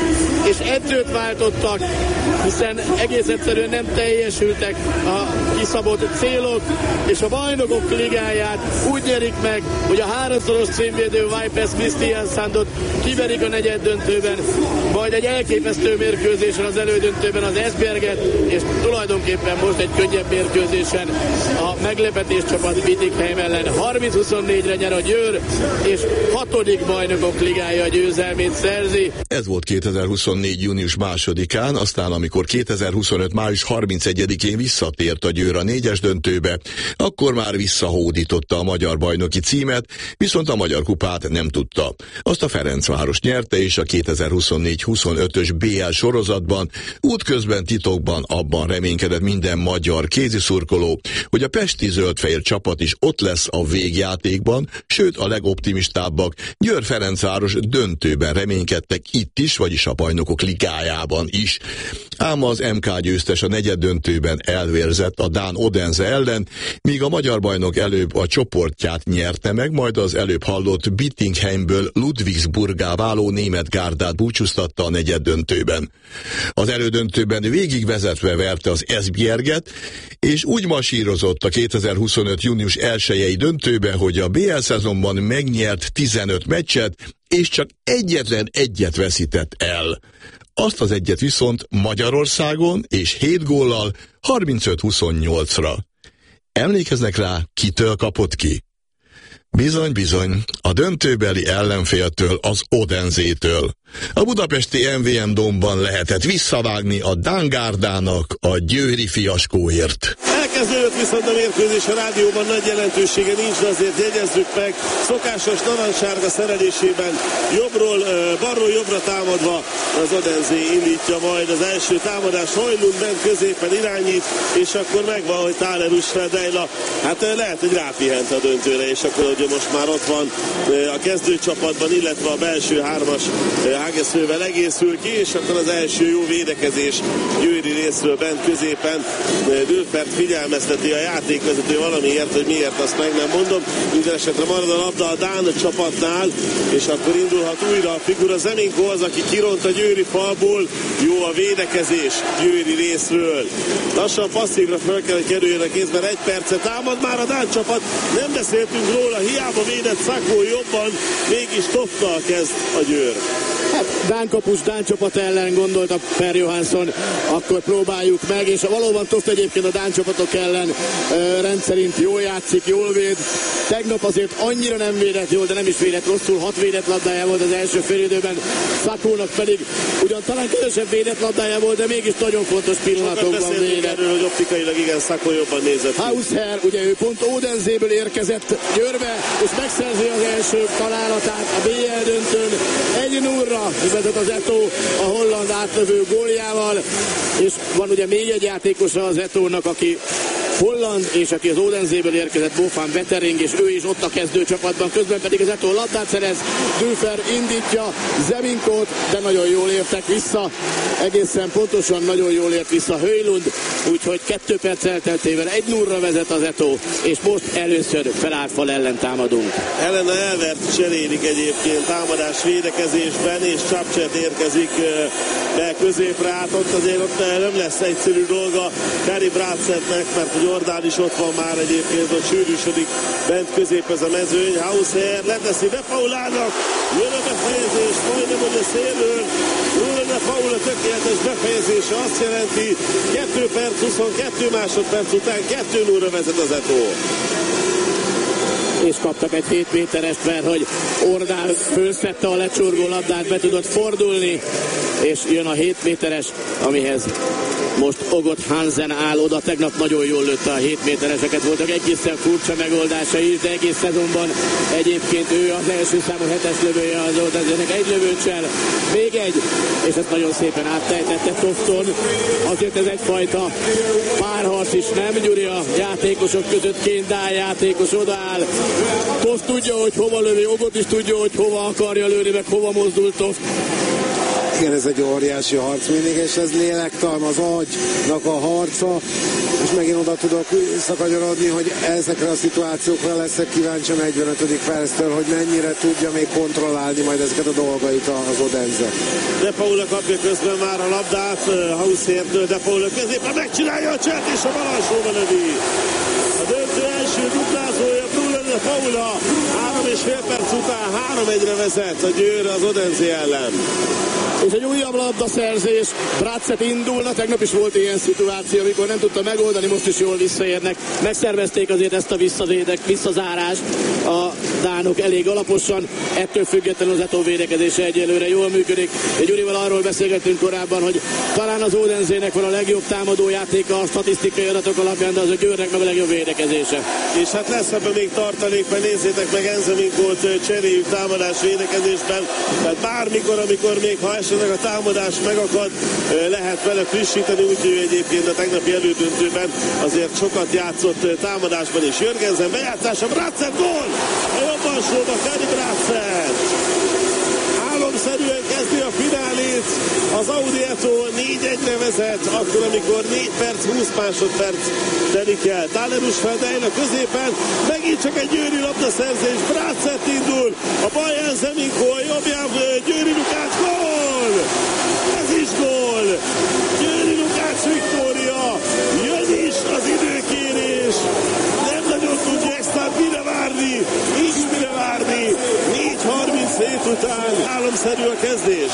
és edzőt váltottak, hiszen egész egyszerűen nem teljesültek a kiszabott célok, és a Bajnokok Ligáját úgy nyerik meg, hogy a háromszoros címvédő Vipers Kristiansanddot kiverik a negyed döntőben, majd egy elképesztő mérkőzésen az elődöntőben az Esbjerget, és tulajdonképpen most egy könnyebb mérkőzésen a meglepetés csapat Bietigheim ellen harminc huszonnégyre nyer a Győr, és hatodik Bajnokok Ligája győzelmét szerzi. Ez volt kétezer-huszonnégy. június másodikán, aztán amikor kétezer-huszonöt. május harmincegyedikén visszatért a Győr a négyes döntőbe, akkor már visszahódította a magyar bajnoki címet, viszont a Magyar Kupát nem tudta. Azt a Ferencváros nyerte, és a kétezer-huszonnégy huszonötös bé el sorozatban útközben titokban abban reménykedett minden magyar kéziszurkoló, hogy a pesti zöldfehér csapat is ott lesz a végjátékban, sőt a legoptimistábbak Győr-Ferencváros döntőben reménykedtek itt is, vagyis a Bajnokok Ligájában is. Ám az em ká győztes a negyed döntőben elvérzett a dán Odense ellen, míg a magyar bajnok előbb a csoportját nyerte meg, majd az előbb hallott Bietigheimből Ludwigsburggá váló német gárdát búcsúztatta a negyed döntőben. Az elődöntőben végigvezetve verte az Esbjerget, és úgy masírozott a kétezer-huszonöt. június elsejei döntőbe, hogy a bé el szezonban megnyert tizenöt meccset, és csak egyetlen egyet veszített el. Azt az egyet viszont Magyarországon és hét góllal harmincöt huszonnyolcra. Emlékeznek rá, kitől kapott ki? Bizony, bizony, a döntőbeli ellenféltől, az Odensétől. A budapesti em vé em Domban lehetett visszavágni a dán gárdának a győri fiaskóért. Elkezdődött viszont a mérkőzés, a rádióban nagy jelentősége nincs, de azért jegyezzük meg, szokásos narancssárga szerelésében jobbról, balról jobbra támadva az Odense indítja majd az első támadás. Hojlund bent középen irányít, és akkor megvan, hogy Thaler Usfeldejla, hát lehet, hogy rápihent a döntőre, és akkor ugye most már ott van a kezdőcsapatban, illetve a belső hármas Hageszővel egészül ki, és akkor az első jó védekezés győri részről bent középen. Dülfert figyelmezteti a játékvezető valamiért, hogy miért, azt meg nem mondom. Minden esetre marad a labda a dán csapatnál, és akkor indulhat újra a figura. Zeminko az, aki kiront a győri falból. Jó a védekezés győri részről. Lassan passzívra fel kell, hogy kerüljön a kézben, egy percet támad már a dán csapat. Nem beszéltünk róla, hiába védett Szakó jobban, mégis Tofta kezd a Győr. Hát dán kapus, dán csapat ellen gondolta Per Johansson, akkor próbáljuk meg, és valóban Toft egyébként a dán csapatok ellen e, rendszerint jól játszik, jól véd. Tegnap azért annyira nem védett jól, de nem is védett rosszul, hat védett labdája volt az első félidőben, Szakónak pedig ugyan talán kevesebb védett labdája volt, de mégis nagyon fontos pillanatokban védett. Erről, hogy optikailag igen, Szakó jobban nézett. Hausherr, ugye ő pont Odenséből érkezett Győrbe, és megszerzi az első találatát a bé el döntőn. Egy nulla vezet az Eto'o a holland átlövő góljával, és van ugye még egy játékosa az Eto'nak, aki holland, és aki az Odenséből érkezett, Bofán Vettering, és ő is ott a kezdőcsapatban, közben pedig az Eto'o labdát szerez, Dülfer indítja Zeminkót, de nagyon jól értek vissza, egészen pontosan nagyon jól ért vissza Hojlund, úgyhogy kettő perc elteltével egy nulla vezet az Eto'o, és most először felállt fal ellen támadunk. Helena Elvert cserélik egyébként támadás védekezésben, és Csapcset érkezik be középre, át ott azért ott nem lesz egyszerű dolga Kari Brácetnek, mert a Jordán is ott van már egyébként, ott sűrűsödik bent közép ez a mezőny. Hausherr leteszi be Paulának, jön a befejezés, majdnem, hogy a szélről Rúlene Paula tökéletes befejezése azt jelenti, kettő perc, huszonkettő másodperc után kettő nulla vezet az Eto'o. És kaptak egy hét méterest, mert hogy Ordál fölszette a lecsorgó labdát, be tudott fordulni, és jön a hét méteres, amihez most Ogot Hansen áll oda, tegnap nagyon jól lőtte a hét métereseket, voltak egészen furcsa megoldása is, de egész szezonban egyébként ő az első számú hetes lövője az Oldenzének, egy lövőcsel, még egy, és ezt nagyon szépen áttejtette Tofton, azért ez egyfajta párharc is, nem Gyuri, a játékosok között két Dál játékos odaáll, Toft tudja, hogy hova lövi, Ogot is tudja, hogy hova akarja lőni, meg hova mozdul Toft. Igen, ez egy óriási harc mindig, és ez lélektalan, az agynak a harca, és megint oda tudok szakadjarodni, hogy ezekre a szituációkra leszek kíváncsi a negyvenötödik perctől, hogy mennyire tudja még kontrollálni majd ezeket a dolgait az Odense. De Paula kapja közben már a labdát Hausertől, De Paula középen megcsinálja a cselt, és a bal alsóba lövi. A döntő első duplázója Brunner De Paula, három és fél perc után három egyre vezet a Győr az Odense ellen. És egy újabb labdaszerzés, Bratzett indulna, tegnap is volt ilyen szituáció, amikor nem tudta megoldani, most is jól visszaérnek. Megszervezték azért ezt a visszavédek, visszazárást a dánok elég alaposan, ettől függetlenül az Eto védekezése egyelőre jól működik. De Gyurival arról beszélgettünk korábban, hogy talán az Odensének van a legjobb támadójátéka a statisztikai adatok alapján, de az a Győrnek meg a legjobb védekezése. És hát lesz ebben még tartalék, mert nézzétek meg Enzeminkót cseréljük támadás védekezésben, tehát bármikor, amikor még ha esetleg a támadás megakad, lehet vele frissíteni, úgyhogy egyébként a tegnapi elődöntőben azért sokat játszott támadásban is. Jörgensen bejátszása, Bratzett gól! A jobb alsóba Kari Bratzett! Álomszerűen kezdi a finálét, az Audi Eto négy egyre vezet, akkor amikor négy perc, húsz másodperc telik el. Thaler Husfeldheim a középen, megint csak egy győri labdaszerzés, Bratzett indul, a bal Enzeminkó, a jobbján Győri Lukács, gól! Ez is gól! Győri Lukács Viktória, jön is az időkérés, nem nagyon tudja extra mire várni, nincs mire várni, négy harminchét után álomszerű a kezdés.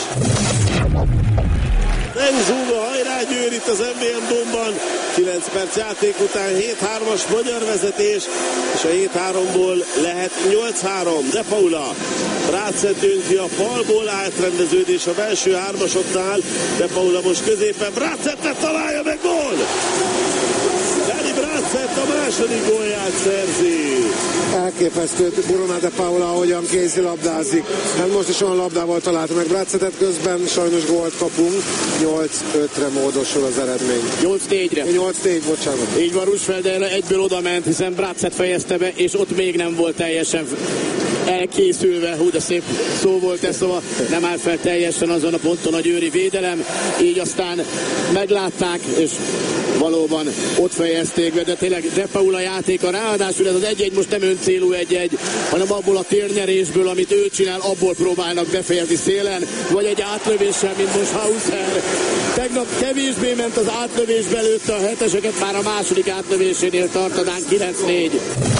Nem zúga, hajrá Győr itt az em bé em Domban, kilenc perc játék után hét hármas magyar vezetés, és a hét háromból lehet nyolc három. De Paula, Bratzett dönti a falból, átrendeződés a belső hármasoknál, De Paula most középen, Bratzettet találja meg, gól! Dani Bratzett a második gólját szerzi. Elképesztő Bruno De Paula, hogyan kézilabdázik. Hát most is olyan labdával találta meg Bratzettet, közben sajnos gólt kapunk. nyolc ötre módosul az eredmény. nyolc négyre. nyolc négy, bocsánat. Így van, Husfeldheim egyből oda ment, hiszen Bratzett fejezte be, és ott még nem volt teljesen elkészülve, hú, de szép szó volt ez, szóval nem áll fel teljesen azon a ponton a győri védelem, így aztán meglátták, és valóban ott fejezték be, de tényleg De Paula játéka, ráadásul ez az egy egy most nem öncélú egy egy, hanem abból a térnyerésből, amit ő csinál, abból próbálnak befejezni szélen, vagy egy átlövéssel, mint most Hauser. Tegnap kevésbé ment az átlövésbe, lőtte a heteseket, már a második átlövésénél tartanánk kilenc négy.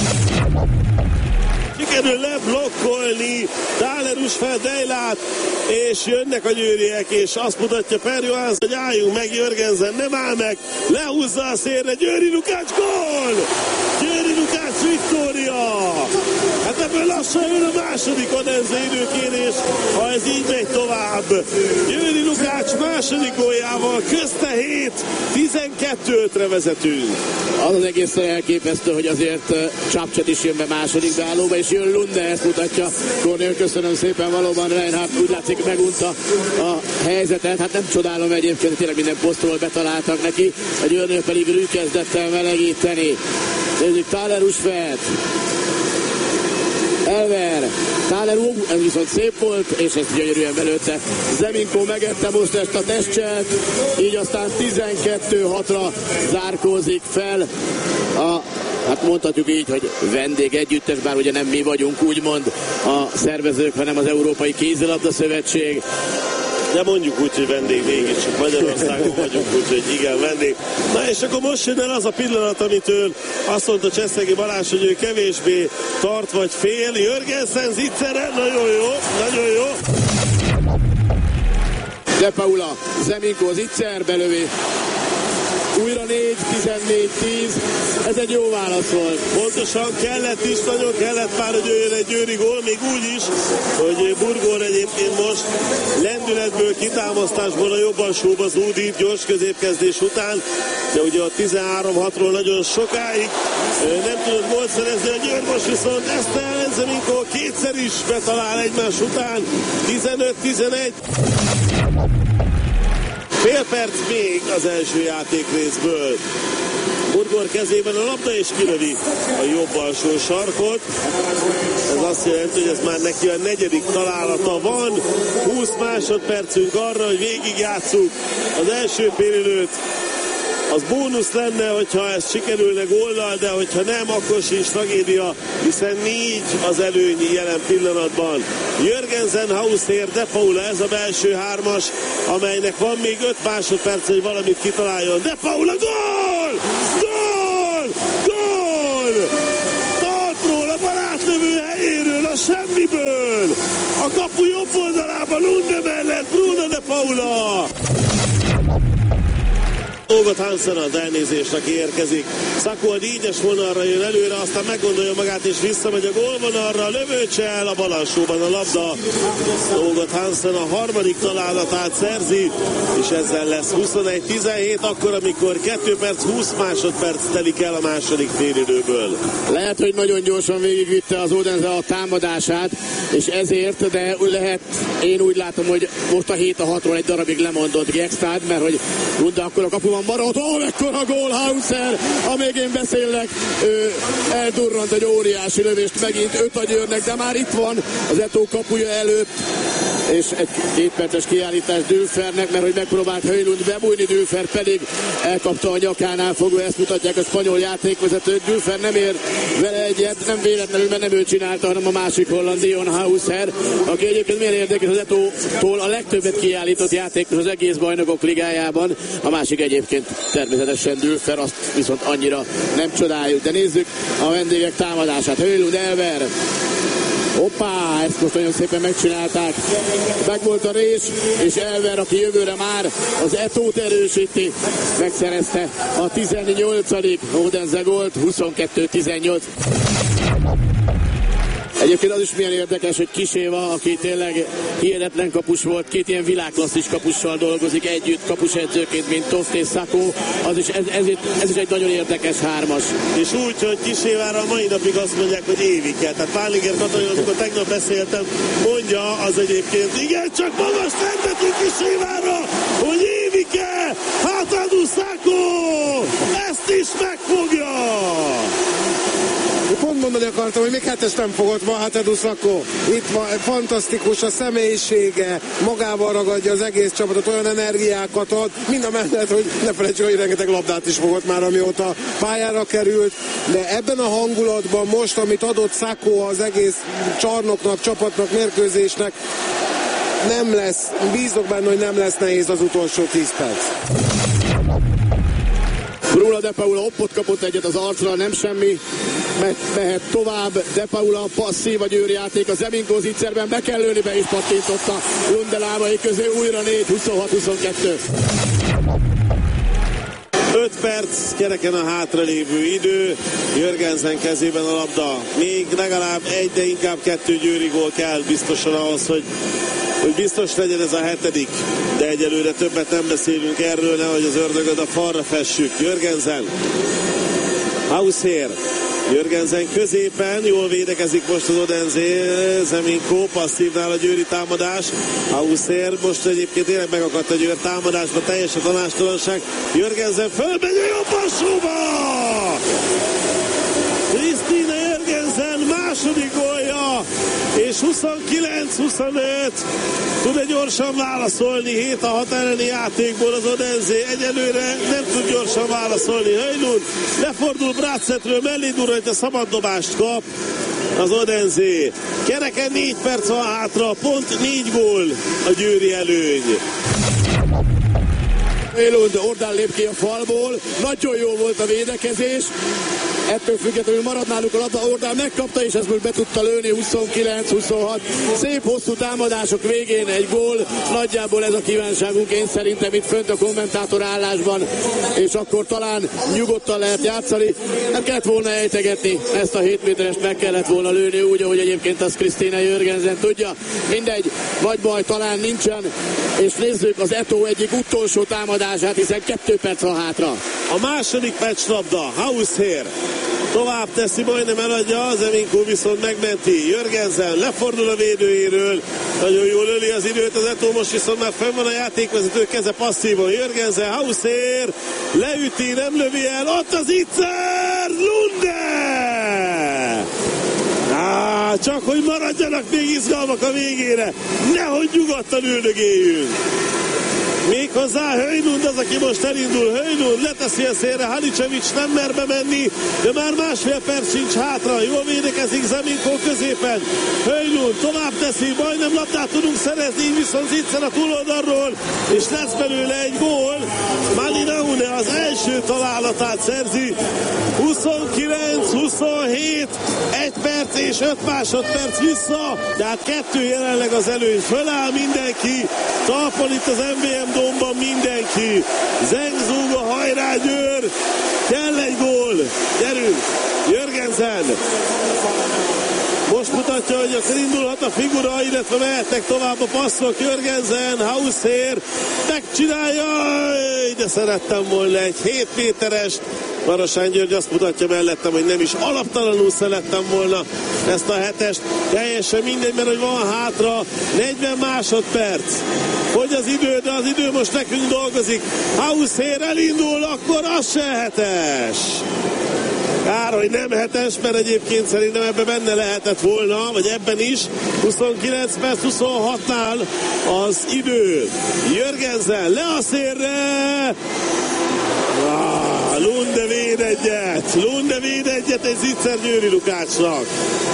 Sikerül leblokkolni Thaler Husfeldheimát, és jönnek a győriek, és azt mutatja Per Johansen, hogy álljunk meg, Jörgensen nem áll meg, lehúzza a szélre, Győri Lukács, gól! Győri Lukács Viktória! Hát ebből lassan jön a második Odense időkérés, ha ez így megy tovább. Győri Lukács második góljával közte hét tizenkettőre vezetünk. Az az egészen elképesztő, hogy azért Csapcset is jön be második beállóba, és jön Lunde, ezt mutatja. Kornél, köszönöm szépen, valóban Reinhardt úgy látszik megunta a helyzetet. Hát nem csodálom egyébként, hogy tényleg minden posztról betaláltak neki, a Győrnél pedig Rü kezdett el melegíteni. Nézzük, Thaler Husfeldt. Elver, Thaler, ez viszont szép volt, és ezt gyönyörűen belőtte. Zeminkó megette most ezt a testcselt, így aztán tizenkettő hatra zárkózik fel a, hát mondhatjuk így, hogy vendég együttes, bár ugye nem mi vagyunk úgymond a szervezők, hanem az Európai Kézilabda Szövetség. De mondjuk úgy, hogy vendég mégis, csak Magyarországon vagyunk, úgyhogy igen, vendég. Na és akkor most jön el az a pillanat, amitől azt mondta Cseszegi Balázs, hogy ő kevésbé tart vagy fél. Jörgensen zicsere, nagyon jó, nagyon jó. De Paula, Zeminkó zicser belövi. újra négy tizennégy tíz, ez egy jó válasz volt. Pontosan kellett is, nagyon kellett már, hogy jöjjön egy győri gól, még úgy is, hogy Burgor egyébként most lendületből, kitámasztásból a jobb alsóba zúdít gyors középkezdés után, de ugye a tizenhárom hatról nagyon sokáig nem tudott gólt szerezni a Győr, most viszont Eszter Zeminko kétszer is betalál egymás után, tizenöt tizenegy. Fél perc még az első játékrészből. Burgor kezében a labda és kilövi a jobb alsó sarkot. Ez azt jelenti, hogy ez már neki a negyedik találata van. húsz másodpercünk arra, hogy végigjátsszuk az első félidőt. Az bónusz lenne, hogyha ez sikerülne góllal, de hogyha nem, akkor sincs tragédia, hiszen négy az előny jelen pillanatban. Jörgensen, Hausher, De Paula, ez a belső hármas, amelynek van még öt másodperc, hogy valamit kitaláljon. De Paula, gól! Gól! Gól! Talpról, a barátlövő helyéről, a semmiből! A kapu jobb oldalában, Lunde mellett, Bruno De Paula! Ógot Hansen az elnézésnek érkezik. Szakó a négyes vonalra jön előre, aztán meggondolja magát és visszamegy a gólvonalra. Lövőcsel a bal alsóban a labda. Ógot Hansen a harmadik találatát szerzi, és ezzel lesz huszonegy tizenhét, akkor, amikor két perc húsz másodperc telik el a második félidőből. Lehet, hogy nagyon gyorsan végigvitte az Odense a támadását, és ezért, de lehet, én úgy látom, hogy most a hét a hatról egy darabig lemondott Gekstad, mert hogy Lunde akkor a kapuban maradt, ó, mekkora gól, Hausher, amíg én beszélek, ő eldurrant egy óriási lövést, megint öt a Győrnek, de már itt van az Etó kapuja előtt, és egy két perces kiállítás Dülfernek, mert hogy megpróbált Höjlund bebújni, Dülfer pedig elkapta a nyakánál fogva, ezt mutatják a spanyol játékvezetők. Dülfer nem ér vele egyet, nem véletlenül, mert nem ő csinálta, hanem a másik holland, Dion Hausher, aki egyébként milyen érdekes, az Etótól a legtöbbet kiállított játékos az egész bajnokok ligájában, a másik egyébként természetesen Dülfer, azt viszont annyira nem csodáljuk, de nézzük a vendégek támadását. Höjlund, Elver, hoppá, ezt most nagyon szépen megcsinálták. Meg volt a rés, és Elver, aki jövőre már az Etót erősíti, megszerezte a tizennyolcadik Odense gólt, huszonkettő tizennyolc. Egyébként az is milyen érdekes, hogy Kis Éva, aki tényleg hihetetlen kapus volt, két ilyen világklasszis kapussal dolgozik együtt kapusedzőként, mint Toft és Szakó, az is, ez, ez, ez is egy nagyon érdekes hármas. És úgy, hogy Kis Évára a mai napig azt mondják, hogy Évike. Tehát Pálinger Katalin, amikor tegnap beszéltem, mondja az egyébként, igen, csak magas tentetünk Kis Évára, hogy Évike, Hátadú Szakó, ezt is megfogja! Pont mondani akartam, hogy még hetes nem fogott ma, hát Edu Szakó. Itt van, fantasztikus a személyisége, magával ragadja az egész csapatot, olyan energiákat ad, mind a mellett, hogy ne felejtsük, hogy rengeteg labdát is fogott már, amióta pályára került, de ebben a hangulatban most, amit adott Szakó az egész csarnoknak, csapatnak, mérkőzésnek, nem lesz, bízok benne, hogy nem lesz nehéz az utolsó tíz perc. Bruno De Paula hoppot kapott egyet az arcra, nem semmi, mehet tovább. De Paula passzív a Győr játék, a Zeminko zicserben be kell lőni, be is pattintotta Lunde lábai közé, újra négy huszonhat huszonkettő. öt perc, kereken a hátralévő idő, Jörgensen kezében a labda. Még legalább egy, de inkább kettő győri gól kell biztosan ahhoz, hogy, hogy biztos legyen ez a hetedik. De egyelőre többet nem beszélünk erről, nehogy az ördögöt a falra fessük. Jörgensen, Hausher, Jörgensen középen, jól védekezik most az Odense, Zeminko, passzívnál a győri támadás, Hausher most egyébként tényleg megakadt a Győr támadásba, teljes a tanástalanság, Jörgensen fölmegy a jobb alsóba! Krisztina Jörgensen második gólja, és huszonkilenc huszonöt tud egy gyorsan válaszolni, hét a hat elleni játékból az Odense, egyelőre nem tud gyorsan válaszolni. Höjlund lefordul Brácetről, mellé durrant, a szabaddobást kap az Odense. Kereken négy perc van hátra, pont négy gól a győri előny. Höjlund ordán lép ki a falból, nagyon jó volt a védekezés, ettől függetlenül marad náluk a labda, Ordál megkapta, és ezt most be tudta lőni, huszonkilenc huszonhat. Szép hosszú támadások végén egy gól, nagyjából ez a kívánságunk, én szerintem itt fönt a kommentátor állásban, és akkor talán nyugodtan lehet játszani. Nem kellett volna ejtegetni, ezt a hét méterest meg kellett volna lőni, úgy, ahogy egyébként az Krisztina Jörgensen tudja. Mindegy, vagy baj talán nincsen, és nézzük az Eto egyik utolsó támadását, hiszen kettő perc van hátra. A második meccslabda, Hausher tovább teszi, majdnem eladja, Zeminko viszont megmenti. Jörgensen lefordul a védőjéről, nagyon jól öli az időt az Eto, most viszont már fenn van a játékvezető keze passzívon. Jörgensen, Hausher leüti, nem lövi el, ott az Itzer, Lunde! Á, csak hogy maradjanak még izgalmak a végére, nehogy nyugodtan üldögéljünk. Méghozzá Höjlund az, aki most elindul. Höjlund leteszi a szélre, Halicevic nem mer bemenni, de már másfél perc sincs hátra. Jól védekezik Zeminko középen. Höjlund tovább teszi, majdnem labdát tudunk szerezni, így viszont Zicser a túloldalról, és lesz belőle egy gól. Malinaune az első találatát szerzi. huszonkilenc huszonhét, egy perc és öt másodperc vissza, tehát kettő jelenleg az előny. Föláll mindenki, talpon itt az em vé em Domban mindenki. Zengzúga, hajrá Győr, kell egy gól, gyerünk, Jörgensen. Most mutatja, hogy akkor indulhat a figura, illetve mehetnek tovább a passzok. Jörgensen, Hausher megcsinálja, de szerettem volna egy hét méterest. Marosán György azt mutatja mellettem, hogy nem is alaptalanul szerettem volna ezt a hetest. Teljesen mindegy, mert hogy van hátra negyven másodperc. Hogy az idő, de az idő most nekünk dolgozik. Hausher elindul, akkor az se hetes. Kár, hogy nem hetes, mert egyébként szerintem ebben benne lehetett volna, vagy ebben is. huszonkilenc perc huszonhatnál az idő. Jörgensen le a szélre. Ah, Lunde véd egyet. Lunde véd egyet egy Zicser Győri Lukácsnak.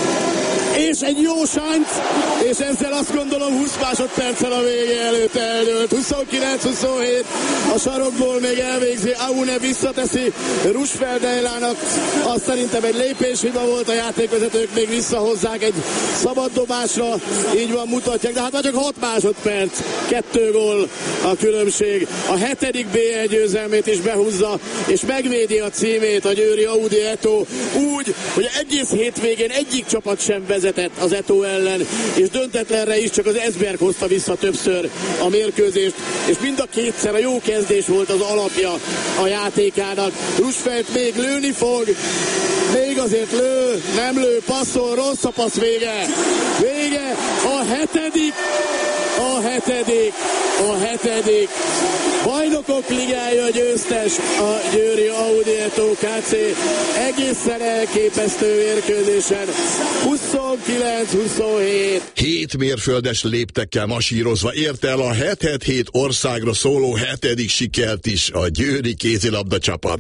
És egy jó sánc, és ezzel azt gondolom húsz másodperccel a vége előtt eldőlt. huszonkilenc huszonhét, a sarokból még elvégzi, Aune visszateszi Rusfeldeilának, azt szerintem egy lépéshiba volt, a játékvezetők még visszahozzák egy szabad dobásra, így van, mutatják, de hát már csak hat másodperc, kettő gól a különbség. A hetedik bé egy győzelmét is behúzza, és megvédi a címét a győri Audi Eto úgy, hogy egész hétvégén egyik csapat sem vezetett az Eto ellen, és döntetlenre is csak az Esbjerg hozta vissza többször a mérkőzést, és mind a kétszer a jó kezdés volt az alapja a játékának. Rusfeld még lőni fog, még azért lő, nem lő, passzol, rossz a passz, vége. Vége, a hetedik, a hetedik, a hetedik. Bajnokok ligája győztes a győri Audi Eto ká cé, egészen elképesztő mérkőzésen, huszonkilenc huszonhét. Hét mérföldes léptekkel masírozva érte el a hetvenhét országra szóló hetedik sikert is a győri kézilabda csapat.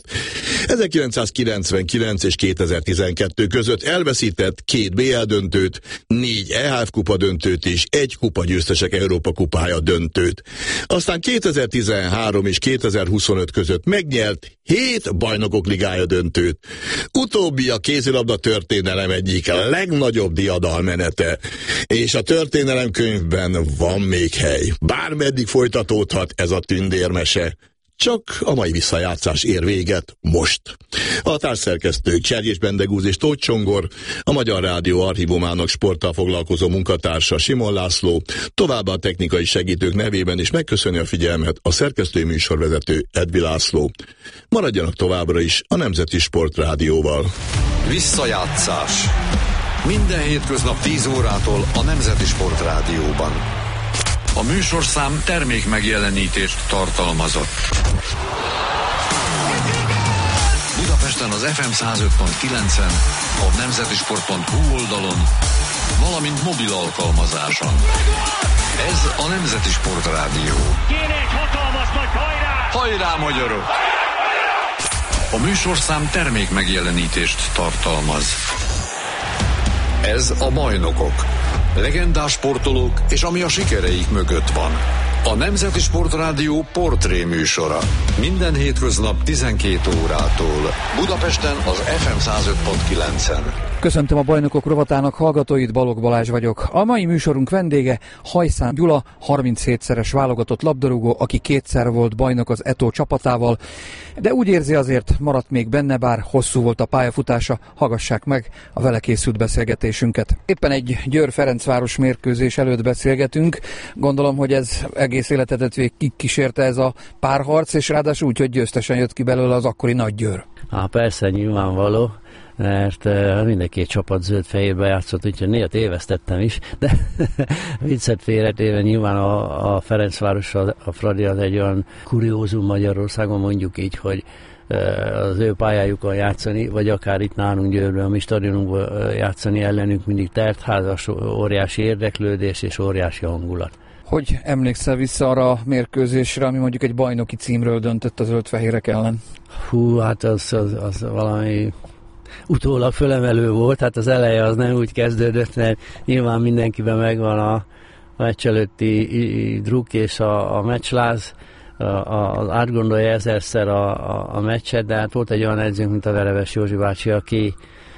ezerkilencszázkilencvenkilenc és kétezer-tizenkettő között elveszített két bé el döntőt, négy é há ef kupa döntőt és egy kupa győztesek Európa kupája döntőt. Aztán kétezer-tizenhárom és kétezer-huszonöt között megnyert hét bajnokok ligája döntőt. Utóbbi a kézilabda történelem egyik legnagyobb diadalmenete, és a történelemkönyvben van még hely. Bármeddig folytatódhat ez a tündérmese. Csak a mai visszajátszás ér véget most. A társszerkesztők Cserjés Bendegúz és Tóth Csongor, a Magyar Rádió archívumának sporttal foglalkozó munkatársa Simon László, továbbá a technikai segítők nevében is megköszöni a figyelmet a szerkesztői műsorvezető Edvi László. Maradjanak továbbra is a Nemzeti Sport Rádióval. Visszajátszás. Minden hétköznap tíz órától a Nemzeti Sport Rádióban. A műsorszám termék megjelenítést tartalmazott. Budapesten az ef em száz öt pont kilencen, a nemzetisport pont hu oldalon, valamint mobil alkalmazáson. Ez a Nemzeti Sport Rádió. Kérek, hatalmas nagy hajrá! Hajrá, magyarok! A műsorszám termék megjelenítést tartalmaz. Ez a Bajnokok. Legendás sportolók és ami a sikereik mögött van. A Nemzeti Sportrádió portré műsora. Minden hétköznap tizenkét órától. Budapesten az ef em száz öt pont kilencen. Köszöntöm a Bajnokok rovatának hallgatóit, Balogh Balázs vagyok. A mai műsorunk vendége Hajszán Gyula, harminchétszeres válogatott labdarúgó, aki kétszer volt bajnok az é té o csapatával, de úgy érzi, azért maradt még benne, bár hosszú volt a pályafutása. Hallgassák meg a vele készült beszélgetésünket. Éppen egy Győr-Ferencváros mérkőzés előtt beszélgetünk. Gondolom, hogy ez egész életedet végig kísérte ez a párharc, és ráadásul úgy, hogy győztesen jött ki belőle az akkori Nagy Győr. Há, persze, nyilvánvaló, mert uh, mind a két csapat zöld-fehérbe játszott, úgyhogy néha tévesztettem is, de viccet félretéve nyilván a, a Ferencváros, a, a Fradi az egy olyan kuriózum Magyarországon, mondjuk így, hogy uh, az ő pályájukon játszani, vagy akár itt nálunk Győrben, a mi stadionunkban uh, játszani ellenünk mindig tertházas, óriási érdeklődés és óriási hangulat. Hogy emlékszel vissza arra a mérkőzésre, ami mondjuk egy bajnoki címről döntött a zöld-fehérek ellen? Hú, hát az, az, az valami utólag fölemelő volt, hát az eleje az nem úgy kezdődött, mert nyilván mindenkiben megvan a meccs előtti druk és a, a meccsláz, az átgondolja ezerszer a, a, a meccset, de hát volt egy olyan edzőnk, mint a Vereves Józsi bácsi, aki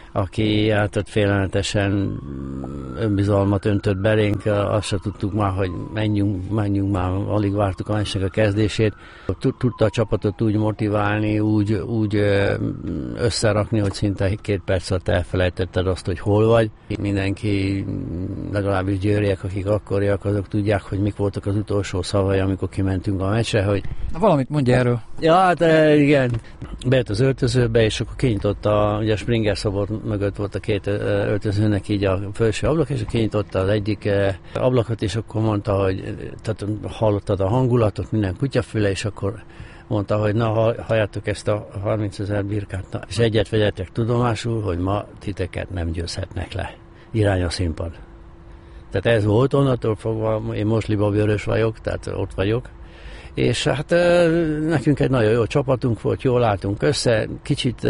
aki hát ott félelmetesen önbizalmat öntött belénk, azt se tudtuk már, hogy menjünk, menjünk már, alig vártuk a meccsnek a kezdését. Tudta a csapatot úgy motiválni, úgy, úgy összerakni, hogy szinte két perc alatt elfelejtetted azt, hogy hol vagy. Mindenki, legalábbis győriek, akik akkoriak, azok tudják, hogy mik voltak az utolsó szavai, amikor kimentünk a meccsre, hogy... Na, valamit mondja erről. Ja, hát igen. Bejött az öltözőbe, és akkor kinyitotta, ugye a Springer szobor mögött volt a két öltözőnek így a felső ablak, és kinyitotta az egyik ablakot, és akkor mondta, hogy tehát hallottad a hangulatot, minden kutyafüle, és akkor mondta, hogy na, halljátok ezt a harmincezer birkát, na, és egyet vegyetek tudomásul, hogy ma titeket nem győzhetnek le. Irány a színpad. Tehát ez volt, onnantól fogva, én most libavörös vagyok, tehát ott vagyok, és hát nekünk egy nagyon jó csapatunk volt, jól álltunk össze, kicsit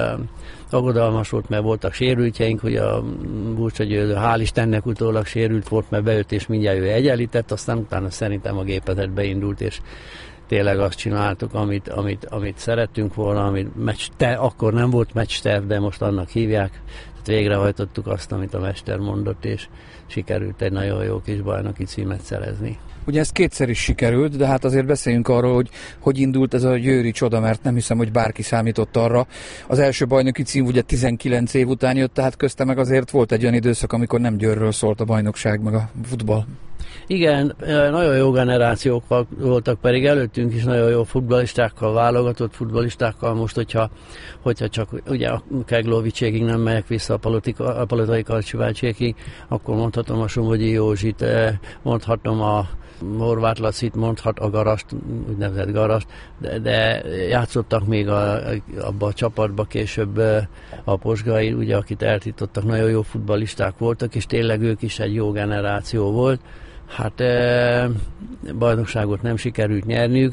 aggodalmas volt, mert voltak sérültjeink, hogy a Burcsa Győző, hál' Istennek utólag sérült volt, mert beült és mindjárt ő egyenlített, aztán utána szerintem a gépezet beindult, és tényleg azt csináltuk, amit, amit, amit szerettünk volna, amit meccs, te, akkor nem volt meccsterv, de most annak hívják. Tehát végrehajtottuk azt, amit a mester mondott, és sikerült egy nagyon jó kis bajnoki címet szerezni. Ugye ez kétszer is sikerült, de hát azért beszéljünk arról, hogy hogy indult ez a győri csoda, mert nem hiszem, hogy bárki számított arra. Az első bajnoki cím ugye tizenkilenc év után jött, tehát közte meg azért volt egy olyan időszak, amikor nem Győrről szólt a bajnokság, meg a futball. Igen, nagyon jó generációk voltak, pedig előttünk is nagyon jó futballistákkal, válogatott futballistákkal. Most, hogyha, hogyha csak ugye a Keglovicségig nem megyek vissza a, politika, a Palotai Karcsivácsékig, akkor mondhatom a Somogyi Józsit, mondhatom a Horváth Lacit, mondhat a Garast, úgynevezett Garast, de, de játszottak még a, abba a csapatba később a Posgai, ugye, akit eltiltottak, nagyon jó futballisták voltak, és tényleg ők is egy jó generáció volt. Hát e, bajnokságot nem sikerült nyerniük,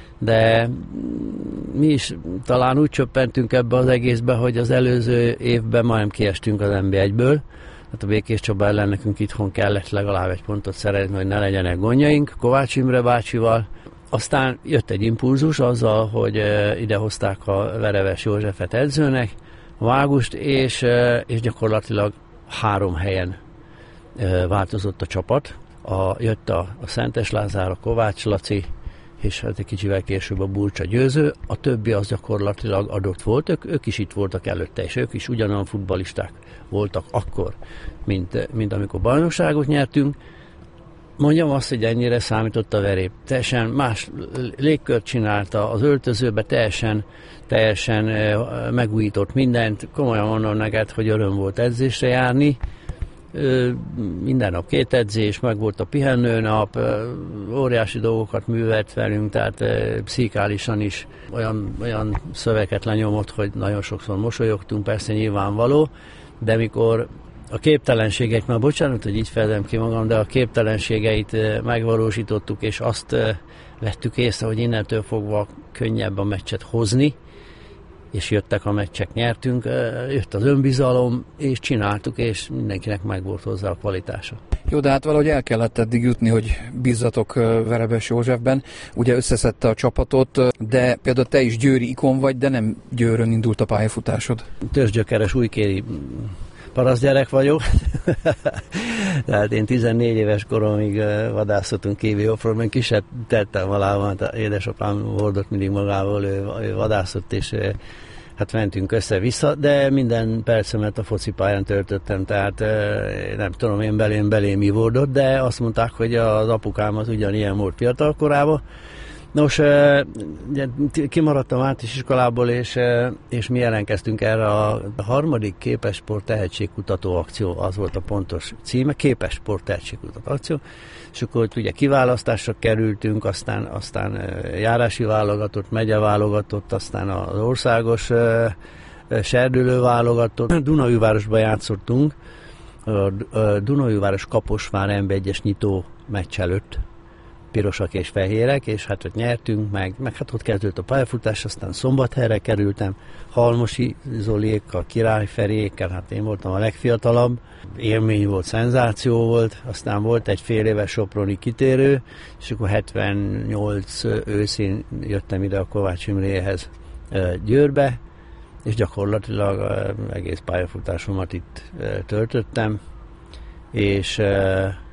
de mi is talán úgy csöppentünk ebbe az egészbe, hogy az előző évben majdnem kiestünk az en bé egyből. Hát a Békés Csaba ellen nekünk itthon kellett legalább egy pontot szerezni, hogy ne legyenek gondjaink Kovács Imre bácsival. Aztán jött egy impulzus azzal, hogy idehozták a Vereves Józsefet edzőnek, a Vágust, és, és gyakorlatilag három helyen változott a csapat. A, jött a, a Szentes Lázár, a Kovács Laci, és hát egy kicsivel később a Burcsa Győző. A többi az gyakorlatilag adott volt, ők, ők is itt voltak előtte, és ők is ugyanolyan futballisták voltak akkor, mint, mint amikor bajnokságot nyertünk. Mondjam azt, hogy ennyire számított a verép. Teljesen más légkört csinálta, az öltözőbe teljesen, teljesen megújított mindent. Komolyan mondom neked, hogy öröm volt edzésre járni. Minden nap két edzés, meg volt a pihenőnap, óriási dolgokat művelt velünk, tehát pszichikálisan is olyan, olyan szöveket lenyomott, hogy nagyon sokszor mosolyogtunk, persze nyilvánvaló, de mikor a képtelenségeit, már bocsánat, hogy így fejezem ki magam, de a képtelenségeit megvalósítottuk, és azt vettük észre, hogy innentől fogva könnyebb a meccset hozni, és jöttek a meccsek, nyertünk, jött az önbizalom, és csináltuk, és mindenkinek megvolt hozzá a kvalitása. Jó, de hát valahogy el kellett eddig jutni, hogy bízzatok Verebes Józsefben. Ugye összeszedte a csapatot, de például te is győri ikon vagy, de nem Győrön indult a pályafutásod. Törzsgyökeres újkéri parasztgyerek vagyok. Tehát én tizennégy éves koromig vadászottunk kévi offroadban, ki se tettem valahol, hát édesapám hordott mindig magával, ő, ő vadászott, és hát mentünk össze-vissza, de minden percemet a focipályán töltöttem, tehát nem tudom én belém belém mi volt, de azt mondták, hogy az apukám az ugyanilyen volt fiatal korában. Nos, kimaradtam általános iskolából, és, és mi ellenkeztünk erre a harmadik Képesport tehetségkutató akció, az volt a pontos címe, Képesport tehetségkutató akció, és akkor ugye kiválasztásra kerültünk, aztán, aztán járási válogatott, megyeválogatott, aztán az országos serdülő válogatott. Dunaújvárosban játszottunk, a Dunaújváros Kaposvár em bé egyes nyitó meccs előtt, pirosak és fehérek, és hát ott nyertünk, meg, meg hát ott kezdődött a pályafutás, aztán Szombathelyre kerültem, Halmosi Zoliékkal, Király Feriékkel, hát én voltam a legfiatalabb, élmény volt, szenzáció volt, aztán volt egy fél éves soproni kitérő, és akkor hetvennyolc őszén jöttem ide a Kovács Imréhez Győrbe, és gyakorlatilag egész pályafutásomat itt töltöttem, és